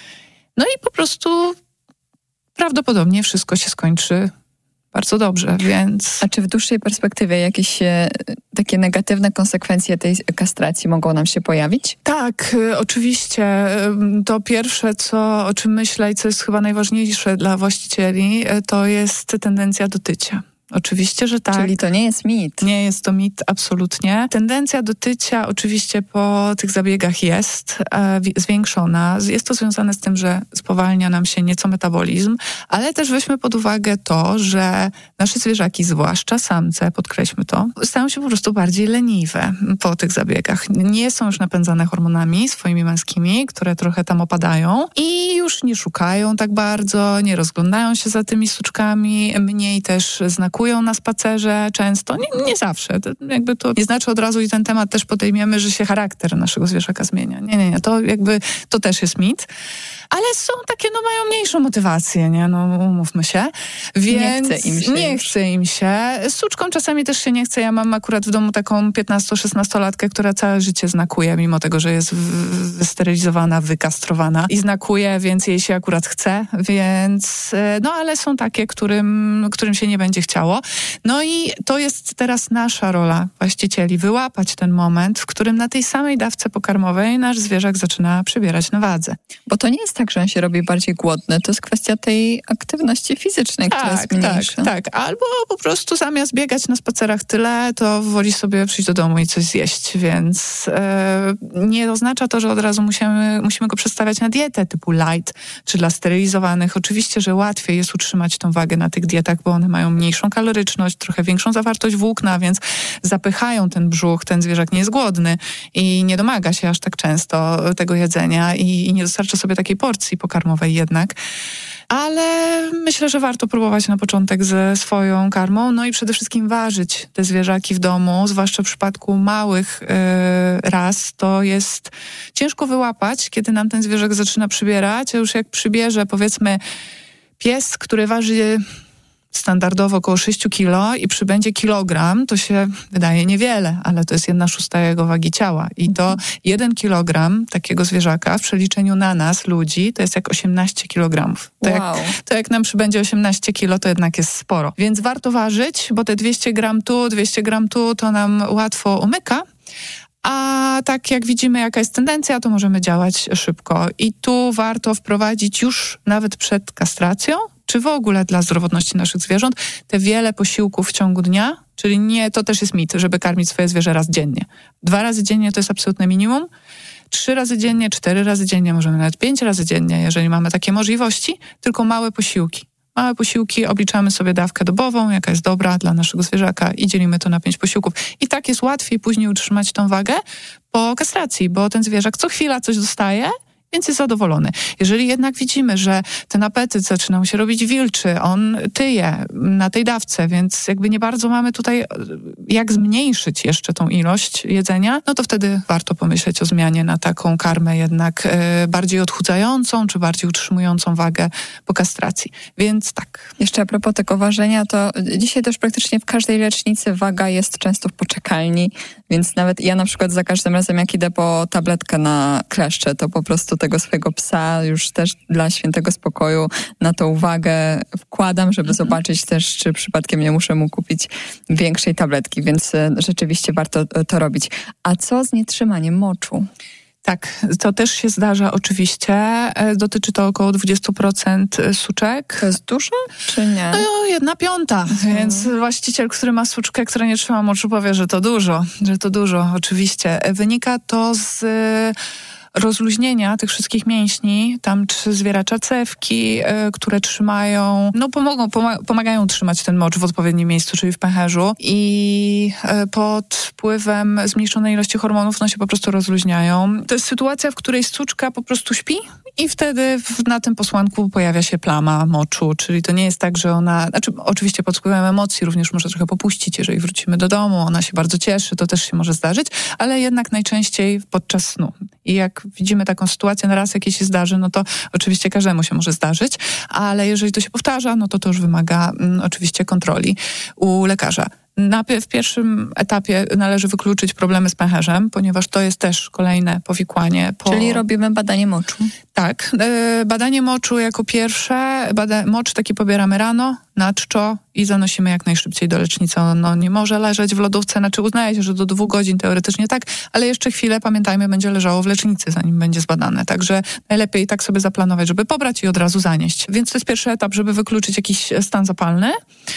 No i po prostu prawdopodobnie wszystko się skończy bardzo dobrze, więc... A czy w dłuższej perspektywie jakieś takie negatywne konsekwencje tej kastracji mogą nam się pojawić? Tak, oczywiście. To pierwsze, o czym myślę i co jest chyba najważniejsze dla właścicieli, to jest tendencja do tycia. Oczywiście, że tak. Czyli to nie jest mit. Nie jest to mit, absolutnie. Tendencja do tycia oczywiście po tych zabiegach jest zwiększona. Jest to związane z tym, że spowalnia nam się nieco metabolizm, ale też weźmy pod uwagę to, że nasze zwierzaki, zwłaszcza samce, podkreślmy to, stają się po prostu bardziej leniwe po tych zabiegach. Nie są już napędzane hormonami swoimi męskimi, które trochę tam opadają i już nie szukają tak bardzo, nie rozglądają się za tymi suczkami, mniej też znakują na spacerze często, nie zawsze. To nie znaczy od razu i ten temat też podejmiemy, że się charakter naszego zwierzaka zmienia. Nie. To też jest mit. Ale są takie, mają mniejszą motywację, nie? Umówmy się. Więc nie chce im się. Z suczką czasami też się nie chce. Ja mam akurat w domu taką 15-16-latkę, która całe życie znakuje, mimo tego, że jest wysterylizowana, wykastrowana i znakuje, więc jej się akurat chce, więc ale są takie, którym się nie będzie chciało. No i to jest teraz nasza rola właścicieli, wyłapać ten moment, w którym na tej samej dawce pokarmowej nasz zwierzak zaczyna przybierać na wadze. Bo to nie jest tak, że on się robi bardziej głodny, to jest kwestia tej aktywności fizycznej, która jest mniejsza. Tak. Albo po prostu zamiast biegać na spacerach tyle, to woli sobie przyjść do domu i coś zjeść, więc nie oznacza to, że od razu musimy go przestawiać na dietę typu light, czy dla sterylizowanych. Oczywiście, że łatwiej jest utrzymać tą wagę na tych dietach, bo one mają mniejszą kaloryczność, trochę większą zawartość włókna, więc zapychają ten brzuch, ten zwierzak nie jest głodny i nie domaga się aż tak często tego jedzenia i nie dostarcza sobie takiej porcji pokarmowej jednak. Ale myślę, że warto próbować na początek ze swoją karmą, no i przede wszystkim ważyć te zwierzaki w domu, zwłaszcza w przypadku małych ras, to jest ciężko wyłapać, kiedy nam ten zwierzak zaczyna przybierać, a już jak przybierze, powiedzmy, pies, który waży standardowo około 6 kilo i przybędzie kilogram, to się wydaje niewiele, ale to jest 1/6 jego wagi ciała. I to 1 kilogram takiego zwierzaka w przeliczeniu na nas, ludzi, to jest jak 18 kilogramów. To jak nam przybędzie 18 kilo, to jednak jest sporo. Więc warto ważyć, bo te 200 gram tu, 200 gram tu, to nam łatwo umyka. A tak jak widzimy, jaka jest tendencja, to możemy działać szybko. I tu warto wprowadzić już nawet przed kastracją, czy w ogóle dla zdrowotności naszych zwierząt, te wiele posiłków w ciągu dnia, czyli nie, to też jest mit, żeby karmić swoje zwierzę raz dziennie. 2 razy dziennie to jest absolutne minimum. 3 razy dziennie, 4 razy dziennie, możemy nawet 5 razy dziennie, jeżeli mamy takie możliwości, tylko małe posiłki. Małe posiłki, obliczamy sobie dawkę dobową, jaka jest dobra dla naszego zwierzaka i dzielimy to na 5 posiłków. I tak jest łatwiej później utrzymać tą wagę po kastracji, bo ten zwierzak co chwila coś dostaje, więc jest zadowolony. Jeżeli jednak widzimy, że ten apetyt zaczyna mu się robić wilczy, on tyje na tej dawce, więc jakby nie bardzo mamy tutaj jak zmniejszyć jeszcze tą ilość jedzenia, no to wtedy warto pomyśleć o zmianie na taką karmę jednak bardziej odchudzającą, czy bardziej utrzymującą wagę po kastracji. Więc tak. Jeszcze a propos tego ważenia, to dzisiaj też praktycznie w każdej lecznicy waga jest często w poczekalni, więc nawet ja na przykład za każdym razem, jak idę po tabletkę na kleszcze, to po prostu tego swojego psa już też dla świętego spokoju na tą uwagę wkładam, żeby zobaczyć też, czy przypadkiem nie muszę mu kupić większej tabletki, więc rzeczywiście warto to robić. A co z nietrzymaniem moczu? Tak, to też się zdarza oczywiście. Dotyczy to około 20% suczek. To jest dużo, czy nie? No 1/5, więc właściciel, który ma suczkę, która nie trzyma moczu, powie, że to dużo, oczywiście. Wynika to z rozluźnienia tych wszystkich mięśni, tam czy zwieracza cewki, które trzymają, pomagają trzymać ten mocz w odpowiednim miejscu, czyli w pęcherzu i pod wpływem zmniejszonej ilości hormonów się po prostu rozluźniają. To jest sytuacja, w której suczka po prostu śpi i wtedy na tym posłanku pojawia się plama moczu, czyli to nie jest tak, że ona, oczywiście pod wpływem emocji również może trochę popuścić, jeżeli wrócimy do domu, ona się bardzo cieszy, to też się może zdarzyć, ale jednak najczęściej podczas snu. I jak widzimy taką sytuację, na raz jakieś się zdarzy, no to oczywiście każdemu się może zdarzyć, ale jeżeli to się powtarza, no to już wymaga oczywiście kontroli u lekarza. W pierwszym etapie należy wykluczyć problemy z pęcherzem, ponieważ to jest też kolejne powikłanie. Czyli robimy badanie moczu. Tak. Badanie moczu jako pierwsze. Mocz taki pobieramy rano, na czczo i zanosimy jak najszybciej do lecznicy. On nie może leżeć w lodówce. Znaczy uznaje się, że do 2 godzin teoretycznie tak, ale jeszcze chwilę, pamiętajmy, będzie leżało w lecznicy, zanim będzie zbadane. Także najlepiej tak sobie zaplanować, żeby pobrać i od razu zanieść. Więc to jest pierwszy etap, żeby wykluczyć jakiś stan zapalny.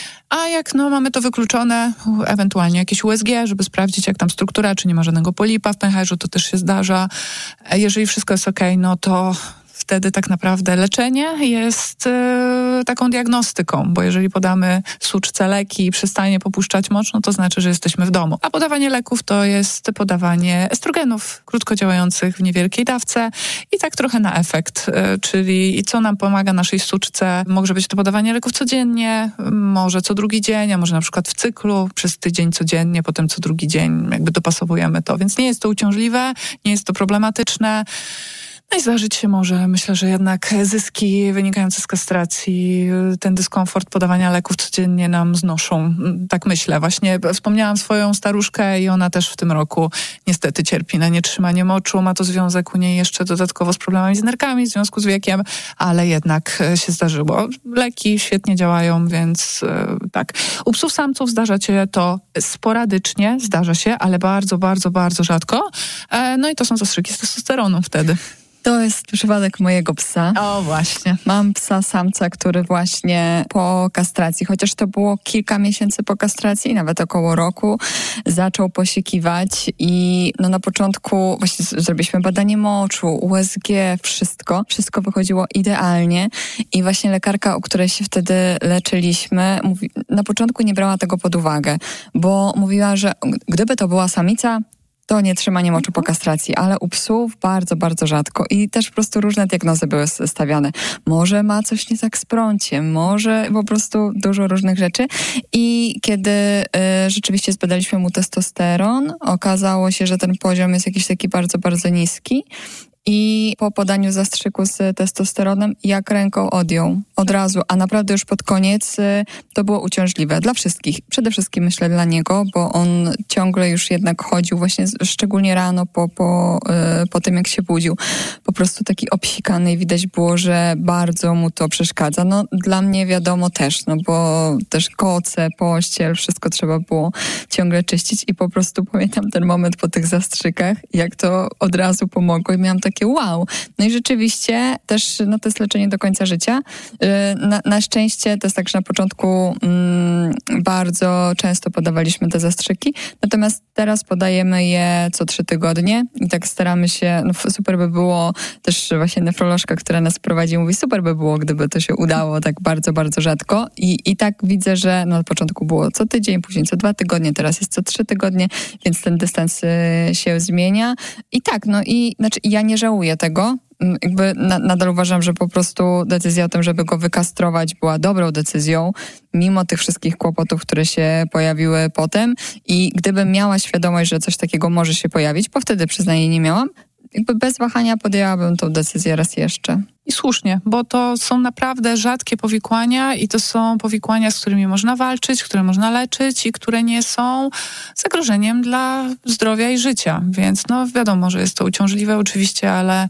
A jak mamy to wykluczone, ewentualnie jakieś USG, żeby sprawdzić, jak tam struktura, czy nie ma żadnego polipa w pęcherzu, to też się zdarza. Jeżeli wszystko jest okej, no to wtedy tak naprawdę leczenie jest taką diagnostyką, bo jeżeli podamy suczce leki i przestanie popuszczać mocz, no to znaczy, że jesteśmy w domu. A podawanie leków to jest podawanie estrogenów krótkodziałających w niewielkiej dawce i tak trochę na efekt, czyli co nam pomaga naszej suczce. Może być to podawanie leków codziennie, może co drugi dzień, a może na przykład w cyklu przez tydzień codziennie, potem co drugi dzień jakby dopasowujemy to. Więc nie jest to uciążliwe, nie jest to problematyczne. No i zdarzyć się może, myślę, że jednak zyski wynikające z kastracji, ten dyskomfort podawania leków codziennie nam znoszą. Tak myślę. Właśnie wspomniałam swoją staruszkę i ona też w tym roku niestety cierpi na nietrzymanie moczu. Ma to związek u niej jeszcze dodatkowo z problemami z nerkami w związku z wiekiem, ale jednak się zdarzyło. Leki świetnie działają, więc tak. U psów samców zdarza się to sporadycznie, zdarza się, ale bardzo, bardzo, bardzo rzadko. No i to są zastrzyki z testosteronu wtedy. To jest przypadek mojego psa. O, właśnie. Mam psa samca, który właśnie po kastracji, chociaż to było kilka miesięcy po kastracji, nawet około roku, zaczął posikiwać i na początku właśnie zrobiliśmy badanie moczu, USG, wszystko wychodziło idealnie i właśnie lekarka, u której się wtedy leczyliśmy, na początku nie brała tego pod uwagę, bo mówiła, że gdyby to była samica, to nietrzymanie moczu po kastracji, ale u psów bardzo, bardzo rzadko i też po prostu różne diagnozy były stawiane. Może ma coś nie tak z prąciem, może po prostu dużo różnych rzeczy i kiedy rzeczywiście zbadaliśmy mu testosteron, okazało się, że ten poziom jest jakiś taki bardzo, bardzo niski. I po podaniu zastrzyku z testosteronem jak ręką odjął od razu, a naprawdę już pod koniec to było uciążliwe dla wszystkich. Przede wszystkim myślę dla niego, bo on ciągle już jednak chodził właśnie, szczególnie rano po tym jak się budził. Po prostu taki obsikany i widać było, że bardzo mu to przeszkadza. No dla mnie wiadomo też, bo też koce, pościel, wszystko trzeba było ciągle czyścić i po prostu pamiętam ten moment po tych zastrzykach, jak to od razu pomogło i miałam takie wow. No i rzeczywiście też to jest leczenie do końca życia. Na szczęście to jest tak, że na początku bardzo często podawaliśmy te zastrzyki, natomiast teraz podajemy je co 3 tygodnie i tak staramy się, super by było, też właśnie nefrolożka, która nas prowadzi, mówi super by było, gdyby to się udało tak bardzo, bardzo rzadko i tak widzę, że na początku było co tydzień, później co 2 tygodnie, teraz jest co 3 tygodnie, więc ten dystans się zmienia i tak, ja nie żałuję tego. Jakby nadal uważam, że po prostu decyzja o tym, żeby go wykastrować była dobrą decyzją, mimo tych wszystkich kłopotów, które się pojawiły potem i gdybym miała świadomość, że coś takiego może się pojawić, bo wtedy przyznaję nie miałam, jakby bez wahania podjęłabym tą decyzję raz jeszcze. I słusznie, bo to są naprawdę rzadkie powikłania i to są powikłania, z którymi można walczyć, które można leczyć i które nie są zagrożeniem dla zdrowia i życia. Więc wiadomo, że jest to uciążliwe oczywiście,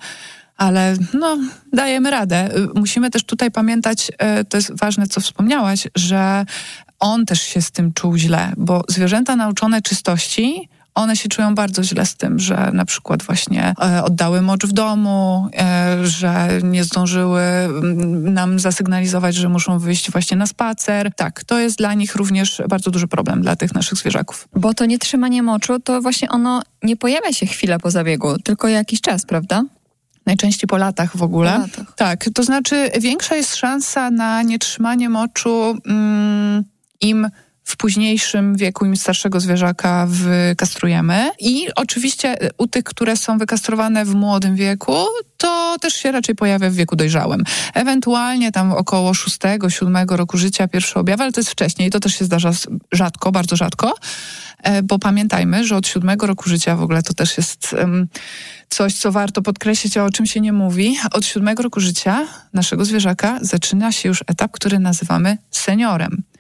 ale dajemy radę. Musimy też tutaj pamiętać, to jest ważne, co wspomniałaś, że on też się z tym czuł źle, bo zwierzęta nauczone czystości, one się czują bardzo źle z tym, że na przykład właśnie oddały mocz w domu, że nie zdążyły nam zasygnalizować, że muszą wyjść właśnie na spacer. Tak, to jest dla nich również bardzo duży problem, dla tych naszych zwierzaków. Bo to nietrzymanie moczu, to właśnie ono nie pojawia się chwilę po zabiegu, tylko jakiś czas, prawda? Najczęściej po latach w ogóle. Tak, to znaczy większa jest szansa na nietrzymanie moczu im w późniejszym wieku, im starszego zwierzaka wykastrujemy. I oczywiście u tych, które są wykastrowane w młodym wieku, to też się raczej pojawia w wieku dojrzałym. Ewentualnie tam około 6-7 roku życia pierwsze objawy, ale to jest wcześniej. To też się zdarza rzadko, bardzo rzadko, bo pamiętajmy, że od 7 roku życia w ogóle to też jest coś, co warto podkreślić, a o czym się nie mówi. Od 7 roku życia naszego zwierzaka zaczyna się już etap, który nazywamy seniorem.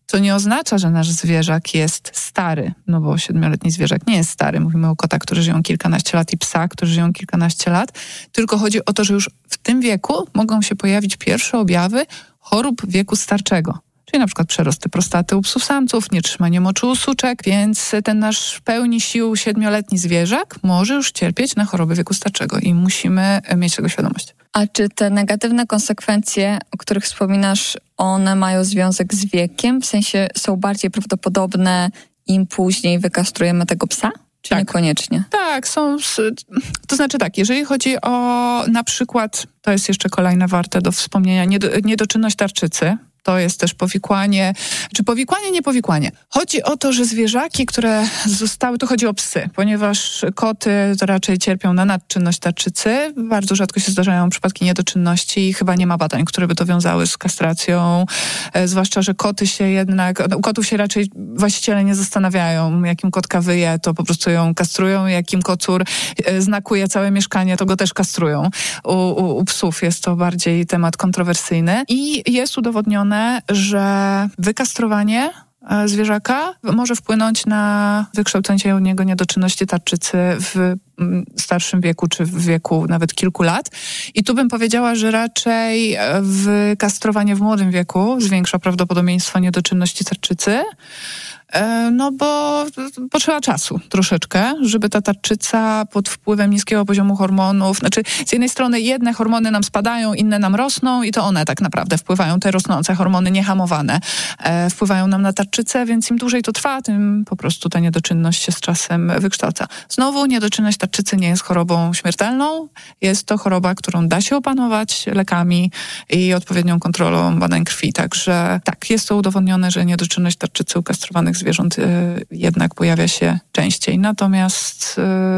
co nie oznacza, że nasz zwierzak jest stary, no bo 7-letni zwierzak nie jest stary. Mówimy o kotach, którzy żyją kilkanaście lat i psa, którzy żyją kilkanaście lat. Tylko chodzi o to, że już w tym wieku mogą się pojawić pierwsze objawy chorób wieku starczego. Czyli na przykład przerosty prostaty u psów samców, nietrzymanie moczu u suczek, więc ten nasz w pełni sił 7-letni zwierzak może już cierpieć na choroby wieku starczego i musimy mieć tego świadomość. A czy te negatywne konsekwencje, o których wspominasz, one mają związek z wiekiem? W sensie są bardziej prawdopodobne, im później wykastrujemy tego psa? Czy niekoniecznie? Tak, to znaczy tak, jeżeli chodzi o na przykład, to jest jeszcze kolejne warte do wspomnienia, niedoczynność tarczycy, to jest też powikłanie, czy powikłanie, nie powikłanie. Chodzi o to, że zwierzaki, które zostały, to chodzi o psy, ponieważ koty to raczej cierpią na nadczynność tarczycy. Bardzo rzadko się zdarzają przypadki niedoczynności i chyba nie ma badań, które by to wiązały z kastracją. Zwłaszcza, że koty się jednak, u kotów się raczej właściciele nie zastanawiają, jakim kotka wyje, to po prostu ją kastrują, jakim kocur znakuje całe mieszkanie, to go też kastrują. U psów jest to bardziej temat kontrowersyjny i jest udowodnione, że wykastrowanie zwierzaka może wpłynąć na wykształcenie się u niego niedoczynności tarczycy w starszym wieku, czy w wieku nawet kilku lat. I tu bym powiedziała, że raczej wykastrowanie w młodym wieku zwiększa prawdopodobieństwo niedoczynności tarczycy, no bo potrzeba czasu troszeczkę, żeby ta tarczyca pod wpływem niskiego poziomu hormonów, znaczy z jednej strony jedne hormony nam spadają, inne nam rosną i to one tak naprawdę wpływają, te rosnące hormony niehamowane wpływają nam na tarczycę, więc im dłużej to trwa, tym po prostu ta niedoczynność się z czasem wykształca. Znowu niedoczynność tarczycy nie jest chorobą śmiertelną, jest to choroba, którą da się opanować lekami i odpowiednią kontrolą badań krwi, także tak, jest to udowodnione, że niedoczynność tarczycy u kastrowanych zwierząt jednak pojawia się częściej. Natomiast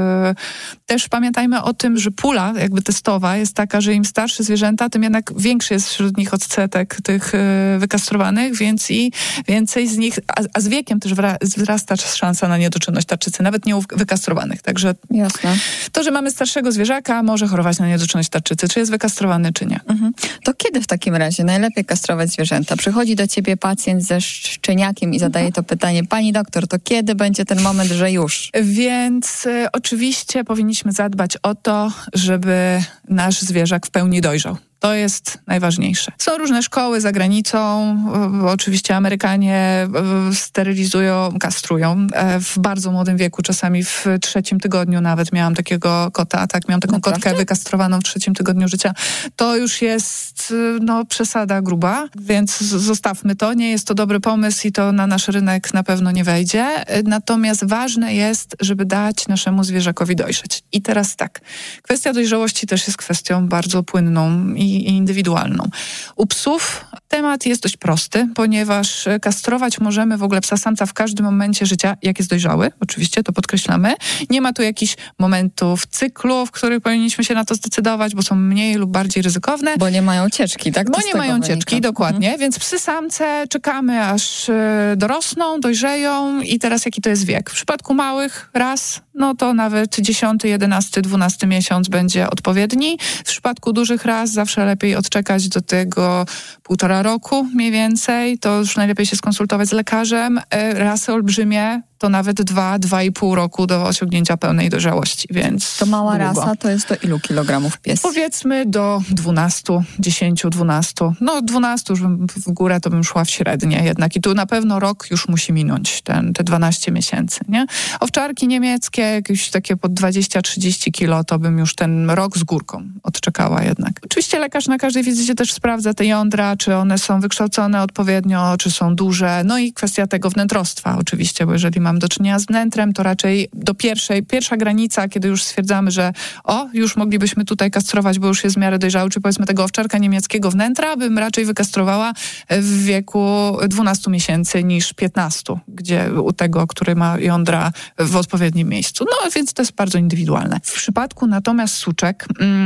też pamiętajmy o tym, że pula jakby testowa jest taka, że im starsze zwierzęta, tym jednak większy jest wśród nich odsetek tych wykastrowanych, więc i więcej z nich, a z wiekiem też wzrasta szansa na niedoczynność tarczycy, nawet nie u wykastrowanych. Także jasne. To, że mamy starszego zwierzaka, może chorować na niedoczynność tarczycy, czy jest wykastrowany, czy nie. Mhm. To kiedy w takim razie najlepiej kastrować zwierzęta? Przychodzi do ciebie pacjent ze szczeniakiem i zadaje to pytanie: pani doktor, to kiedy będzie ten moment, że już? Więc oczywiście powinniśmy zadbać o to, żeby nasz zwierzak w pełni dojrzał. To jest najważniejsze. Są różne szkoły za granicą. Oczywiście Amerykanie sterylizują, kastrują w bardzo młodym wieku, czasami w 3. tygodniu nawet miałam takiego kota, tak, miałam taką kotkę wykastrowaną w 3. tygodniu życia. To już jest przesada gruba, więc zostawmy to. Nie jest to dobry pomysł i to na nasz rynek na pewno nie wejdzie. Natomiast ważne jest, żeby dać naszemu zwierzakowi dojrzeć. I teraz tak, kwestia dojrzałości też jest kwestią bardzo płynną i indywidualną. U psów temat jest dość prosty, ponieważ kastrować możemy w ogóle psa samca w każdym momencie życia, jak jest dojrzały. Oczywiście to podkreślamy. Nie ma tu jakichś momentów cyklu, w których powinniśmy się na to zdecydować, bo są mniej lub bardziej ryzykowne. Bo nie mają cieczki, tak? Bo nie mają cieczki, dokładnie. Więc psy samce czekamy, aż dorosną, dojrzeją i teraz jaki to jest wiek? W przypadku małych ras, no to nawet 10., 11., 12 miesiąc będzie odpowiedni. W przypadku dużych ras zawsze lepiej odczekać do tego 1,5 roku mniej więcej. To już najlepiej się skonsultować z lekarzem. Rasy olbrzymie to nawet 2,5 roku do osiągnięcia pełnej dojrzałości, więc to mała rasa to jest do ilu kilogramów pies? Powiedzmy do 12, 10, 12. No 12 już w górę to bym szła w średnie jednak i tu na pewno rok już musi minąć, te 12 miesięcy, nie? Owczarki niemieckie, jakieś takie pod 20-30 kilo, to bym już ten rok z górką odczekała jednak. Oczywiście lekarz na każdej wizycie też sprawdza te jądra, czy one są wykształcone odpowiednio, czy są duże, no i kwestia tego wnętrostwa oczywiście, bo jeżeli mamy do czynienia z wnętrem, to raczej do pierwsza granica, kiedy już stwierdzamy, że już moglibyśmy tutaj kastrować, bo już jest w miarę dojrzały, czy powiedzmy tego owczarka niemieckiego wnętra, bym raczej wykastrowała w wieku 12 miesięcy niż 15, gdzie u tego, który ma jądra w odpowiednim miejscu. No więc to jest bardzo indywidualne. W przypadku natomiast suczek,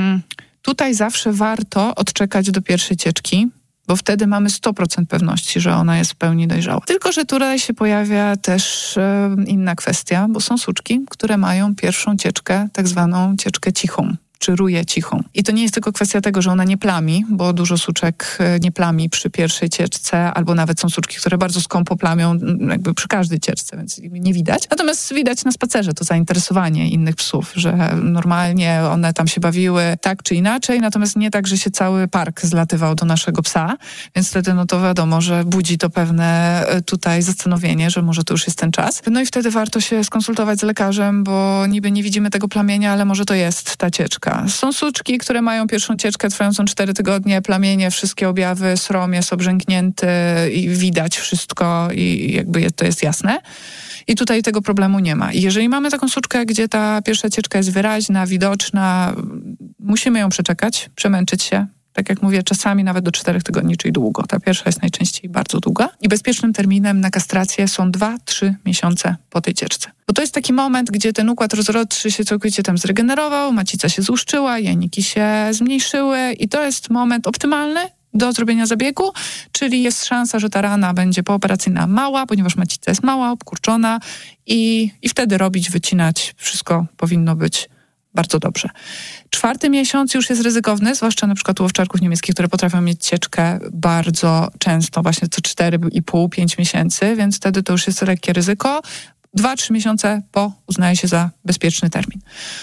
tutaj zawsze warto odczekać do pierwszej cieczki, bo wtedy mamy 100% pewności, że ona jest w pełni dojrzała. Tylko że tutaj się pojawia też inna kwestia, bo są suczki, które mają pierwszą cieczkę, tak zwaną cieczkę cichą. czy ruję cichą. I to nie jest tylko kwestia tego, że ona nie plami, bo dużo suczek nie plami przy pierwszej cieczce, albo nawet są suczki, które bardzo skąpo plamią jakby przy każdej cieczce, więc nie widać. Natomiast widać na spacerze to zainteresowanie innych psów, że normalnie one tam się bawiły tak czy inaczej, natomiast nie tak, że się cały park zlatywał do naszego psa, więc wtedy no to wiadomo, że budzi to pewne tutaj zastanowienie, że może to już jest ten czas. No i wtedy warto się skonsultować z lekarzem, bo niby nie widzimy tego plamienia, ale może to jest ta cieczka. Są suczki, które mają pierwszą cieczkę trwającą 4 tygodnie, plamienie, wszystkie objawy, srom jest obrzęknięty i widać wszystko i jakby to jest jasne. I tutaj tego problemu nie ma. I jeżeli mamy taką suczkę, gdzie ta pierwsza cieczka jest wyraźna, widoczna, musimy ją przeczekać, przemęczyć się. Tak jak mówię, czasami nawet do 4 tygodni, czyli długo. Ta pierwsza jest najczęściej bardzo długa. I bezpiecznym terminem na kastrację są 2-3 miesiące po tej cieczce. Bo to jest taki moment, gdzie ten układ rozrodczy się całkowicie tam zregenerował, macica się złuszczyła, jajniki się zmniejszyły i to jest moment optymalny do zrobienia zabiegu, czyli jest szansa, że ta rana będzie pooperacyjna mała, ponieważ macica jest mała, obkurczona i wtedy robić, wycinać, wszystko powinno być bardzo dobrze. 4. miesiąc już jest ryzykowny, zwłaszcza na przykład u owczarków niemieckich, które potrafią mieć cieczkę bardzo często, właśnie co 4,5-5 miesięcy, więc wtedy to już jest lekkie ryzyko. 2-3 miesiące po uznaje się za bezpieczny termin.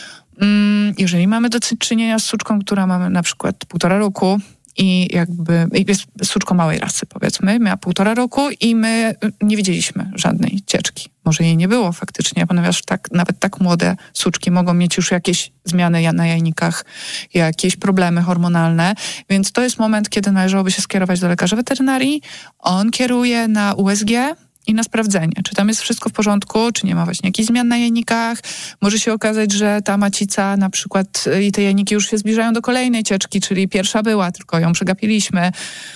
Jeżeli mamy do czynienia z suczką, która mamy na przykład 1,5 roku, i jakby jest suczką małej rasy, powiedzmy, miała 1,5 roku i my nie widzieliśmy żadnej cieczki. Może jej nie było faktycznie, ponieważ nawet tak młode suczki mogą mieć już jakieś zmiany na jajnikach, jakieś problemy hormonalne, więc to jest moment, kiedy należałoby się skierować do lekarza weterynarii. On kieruje na USG i na sprawdzenie, czy tam jest wszystko w porządku, czy nie ma właśnie jakichś zmian na jajnikach. Może się okazać, że ta macica na przykład i te jajniki już się zbliżają do kolejnej cieczki, czyli pierwsza była, tylko ją przegapiliśmy.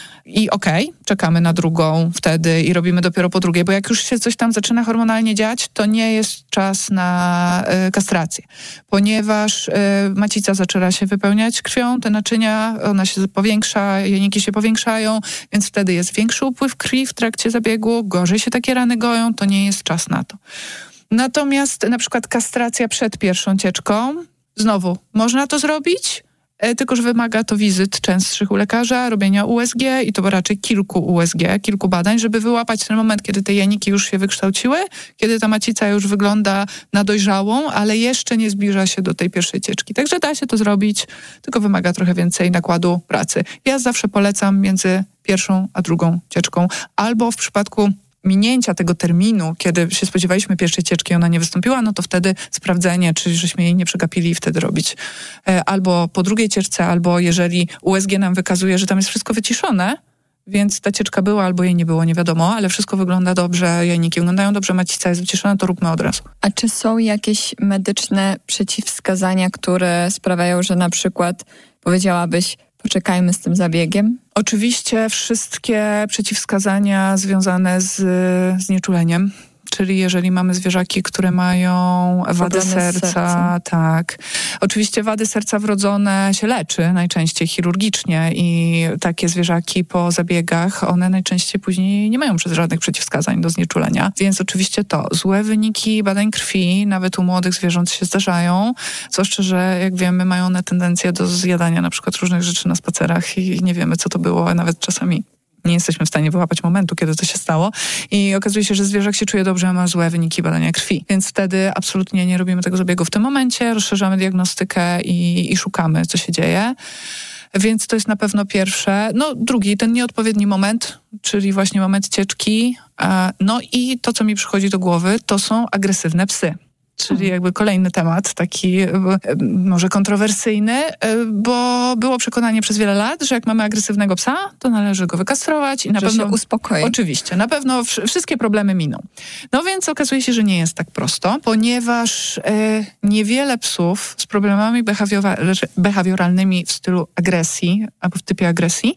I czekamy na drugą wtedy i robimy dopiero po drugiej, bo jak już się coś tam zaczyna hormonalnie dziać, to nie jest czas na kastrację, ponieważ macica zaczyna się wypełniać krwią, te naczynia, ona się powiększa, jajniki się powiększają, więc wtedy jest większy upływ krwi w trakcie zabiegu, gorzej się takie rany goją, to nie jest czas na to. Natomiast na przykład kastracja przed pierwszą cieczką, znowu, można to zrobić, tylko że wymaga to wizyt częstszych u lekarza, robienia USG i to raczej kilku USG, kilku badań, żeby wyłapać ten moment, kiedy te jajniki już się wykształciły, kiedy ta macica już wygląda na dojrzałą, ale jeszcze nie zbliża się do tej pierwszej cieczki. Także da się to zrobić, tylko wymaga trochę więcej nakładu pracy. Ja zawsze polecam między pierwszą a drugą cieczką, albo w przypadku minięcia tego terminu, kiedy się spodziewaliśmy pierwszej cieczki, ona nie wystąpiła, no to wtedy sprawdzenie, czy żeśmy jej nie przegapili i wtedy robić. Albo po drugiej cieczce, albo jeżeli USG nam wykazuje, że tam jest wszystko wyciszone, więc ta cieczka była albo jej nie było, nie wiadomo, ale wszystko wygląda dobrze, jajniki wyglądają dobrze, macica jest wyciszona, to róbmy od razu. A czy są jakieś medyczne przeciwwskazania, które sprawiają, że na przykład powiedziałabyś, poczekajmy z tym zabiegiem? Oczywiście wszystkie przeciwwskazania związane z znieczuleniem, czyli jeżeli mamy zwierzaki, które mają wady serca, tak. Oczywiście wady serca wrodzone się leczy najczęściej chirurgicznie i takie zwierzaki po zabiegach, one najczęściej później nie mają żadnych przeciwwskazań do znieczulenia. Więc oczywiście to złe wyniki badań krwi, nawet u młodych zwierząt się zdarzają, zwłaszcza, że jak wiemy, mają one tendencję do zjadania na przykład różnych rzeczy na spacerach i nie wiemy, co to było, a nawet czasami nie jesteśmy w stanie wyłapać momentu, kiedy to się stało i okazuje się, że zwierzak się czuje dobrze, a ma złe wyniki badania krwi. Więc wtedy absolutnie nie robimy tego zabiegu w tym momencie, rozszerzamy diagnostykę i szukamy, co się dzieje. Więc to jest na pewno pierwsze. No drugi, ten nieodpowiedni moment, czyli właśnie moment cieczki. No i to, co mi przychodzi do głowy, to są agresywne psy. Czyli jakby kolejny temat, taki może kontrowersyjny, bo było przekonanie przez wiele lat, że jak mamy agresywnego psa, to należy go wykastrować i na pewno się uspokoi. Oczywiście, na pewno wszystkie problemy miną. No więc okazuje się, że nie jest tak prosto, ponieważ niewiele psów z problemami behawioralnymi w stylu agresji albo w typie agresji,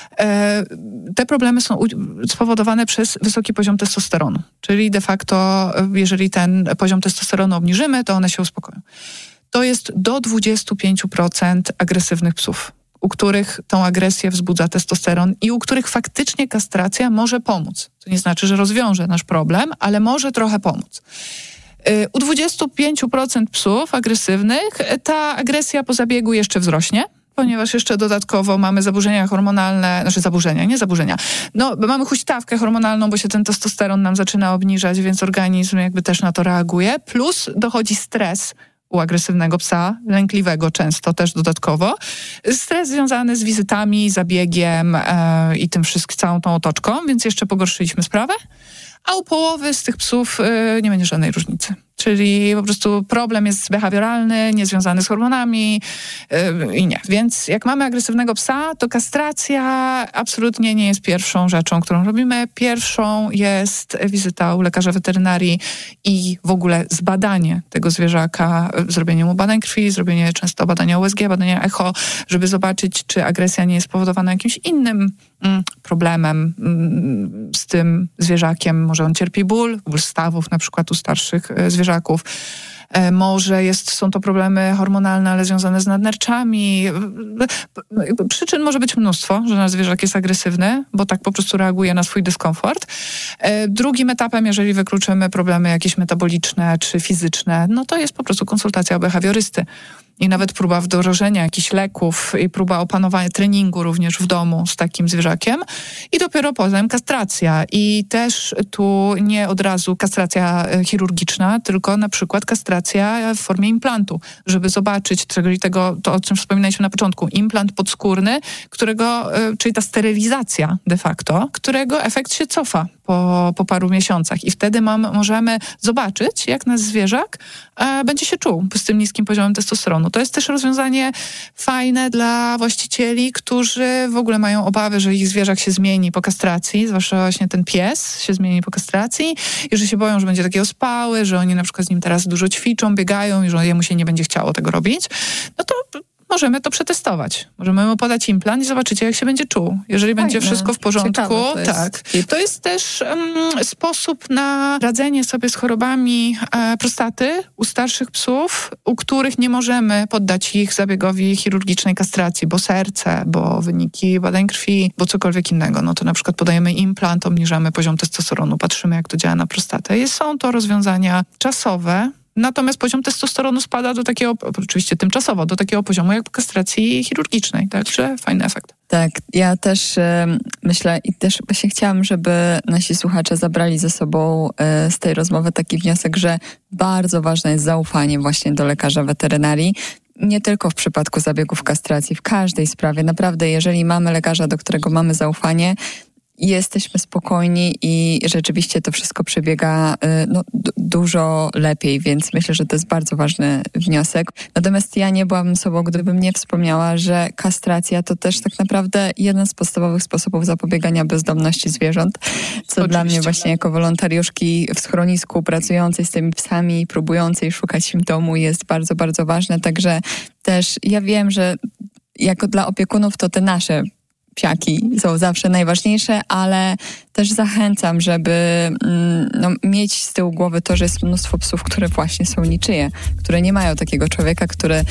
te problemy są spowodowane przez wysoki poziom testosteronu. Czyli de facto, jeżeli ten poziom testosteronu obniżymy, to one się uspokoją. To jest do 25% agresywnych psów, u których tą agresję wzbudza testosteron i u których faktycznie kastracja może pomóc. To nie znaczy, że rozwiąże nasz problem, ale może trochę pomóc. U 25% psów agresywnych ta agresja po zabiegu jeszcze wzrośnie, ponieważ jeszcze dodatkowo mamy zaburzenia hormonalne, mamy huśtawkę hormonalną, bo się ten testosteron nam zaczyna obniżać, więc organizm jakby też na to reaguje, plus dochodzi stres u agresywnego psa, lękliwego często też dodatkowo. Stres związany z wizytami, zabiegiem i tym wszystkim, całą tą otoczką, więc jeszcze pogorszyliśmy sprawę. A u połowy z tych psów nie będzie żadnej różnicy. Czyli po prostu problem jest behawioralny, niezwiązany z hormonami i nie. Więc jak mamy agresywnego psa, to kastracja absolutnie nie jest pierwszą rzeczą, którą robimy. Pierwszą jest wizyta u lekarza weterynarii i w ogóle zbadanie tego zwierzaka, zrobienie mu badań krwi, zrobienie często badania USG, badania echo, żeby zobaczyć, czy agresja nie jest spowodowana jakimś innym problemem z tym zwierzakiem. Może on cierpi ból stawów na przykład u starszych zwierzaków. Może są to problemy hormonalne, ale związane z nadnerczami. Przyczyn może być mnóstwo, że nasz zwierzak jest agresywny, bo tak po prostu reaguje na swój dyskomfort. Drugim etapem, jeżeli wykluczymy problemy jakieś metaboliczne czy fizyczne, no to jest po prostu konsultacja u behawiorysty. I nawet próba wdrożenia jakichś leków i próba opanowania treningu również w domu z takim zwierzakiem. I dopiero potem kastracja. I też tu nie od razu kastracja chirurgiczna, tylko na przykład kastracja w formie implantu, żeby zobaczyć, czyli to o czym wspominaliśmy na początku, implant podskórny, czyli ta sterylizacja de facto, którego efekt się cofa po paru miesiącach. I wtedy możemy zobaczyć, jak nasz zwierzak będzie się czuł z tym niskim poziomem testosteronu. To jest też rozwiązanie fajne dla właścicieli, którzy w ogóle mają obawy, że ich zwierzak się zmieni po kastracji, zwłaszcza właśnie ten pies się zmieni po kastracji i że się boją, że będzie taki ospały, że oni na przykład z nim teraz dużo ćwiczą, biegają i że jemu się nie będzie chciało tego robić. No to możemy to przetestować. Możemy mu podać implant i zobaczycie, jak się będzie czuł. Jeżeli będzie wszystko w porządku, tak. To jest też sposób na radzenie sobie z chorobami prostaty u starszych psów, u których nie możemy poddać ich zabiegowi chirurgicznej kastracji, bo serce, bo wyniki badań krwi, bo cokolwiek innego. No to na przykład podajemy implant, obniżamy poziom testosteronu, patrzymy, jak to działa na prostatę. I są to rozwiązania czasowe, natomiast poziom testosteronu spada do takiego, oczywiście tymczasowo, do takiego poziomu jak po kastracji chirurgicznej, także fajny efekt. Tak, ja też myślę i też właśnie chciałam, żeby nasi słuchacze zabrali ze sobą z tej rozmowy taki wniosek, że bardzo ważne jest zaufanie właśnie do lekarza weterynarii. Nie tylko w przypadku zabiegów kastracji, w każdej sprawie. Naprawdę, jeżeli mamy lekarza, do którego mamy zaufanie, jesteśmy spokojni i rzeczywiście to wszystko przebiega dużo lepiej, więc myślę, że to jest bardzo ważny wniosek. Natomiast ja nie byłabym sobą, gdybym nie wspomniała, że kastracja to też tak naprawdę jeden z podstawowych sposobów zapobiegania bezdomności zwierząt, co oczywiście dla mnie właśnie jako wolontariuszki w schronisku pracującej z tymi psami, próbującej szukać im domu jest bardzo, bardzo ważne. Także też ja wiem, że jako dla opiekunów to te nasze psiaki są zawsze najważniejsze, ale też zachęcam, żeby mieć z tyłu głowy to, że jest mnóstwo psów, które właśnie są niczyje, które nie mają takiego człowieka,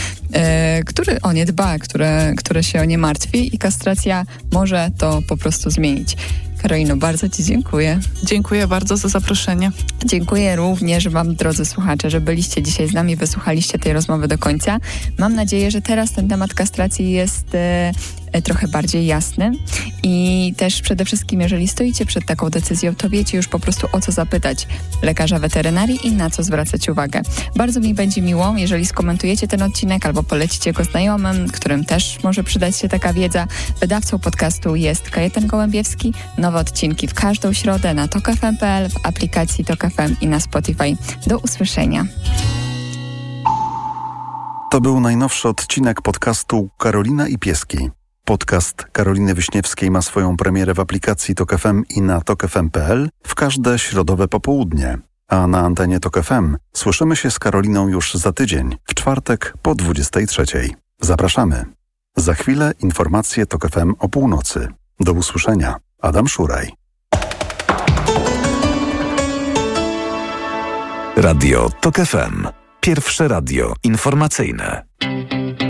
który o nie dba, który się o nie martwi i kastracja może to po prostu zmienić. Karolino, bardzo Ci dziękuję. Dziękuję bardzo za zaproszenie. Dziękuję również Wam, drodzy słuchacze, że byliście dzisiaj z nami, wysłuchaliście tej rozmowy do końca. Mam nadzieję, że teraz ten temat kastracji jest trochę bardziej jasny i też przede wszystkim, jeżeli stoicie przed taką decyzją, to wiecie już po prostu, o co zapytać lekarza weterynarii i na co zwracać uwagę. Bardzo mi będzie miło, jeżeli skomentujecie ten odcinek albo polecicie go znajomym, którym też może przydać się taka wiedza. Wydawcą podcastu jest Kajetan Gołębiewski. Nowe odcinki w każdą środę na tokfm.pl, w aplikacji Tok FM i na Spotify. Do usłyszenia. To był najnowszy odcinek podcastu Karolina i Pieski. Podcast Karoliny Wiśniewskiej ma swoją premierę w aplikacji Tok FM i na tokfm.pl w każde środowe popołudnie. A na antenie Tok FM słyszymy się z Karoliną już za tydzień, w czwartek po 23:00. Zapraszamy. Za chwilę informacje Tok FM o północy. Do usłyszenia. Adam Szuraj. Radio Tok FM. Pierwsze radio informacyjne.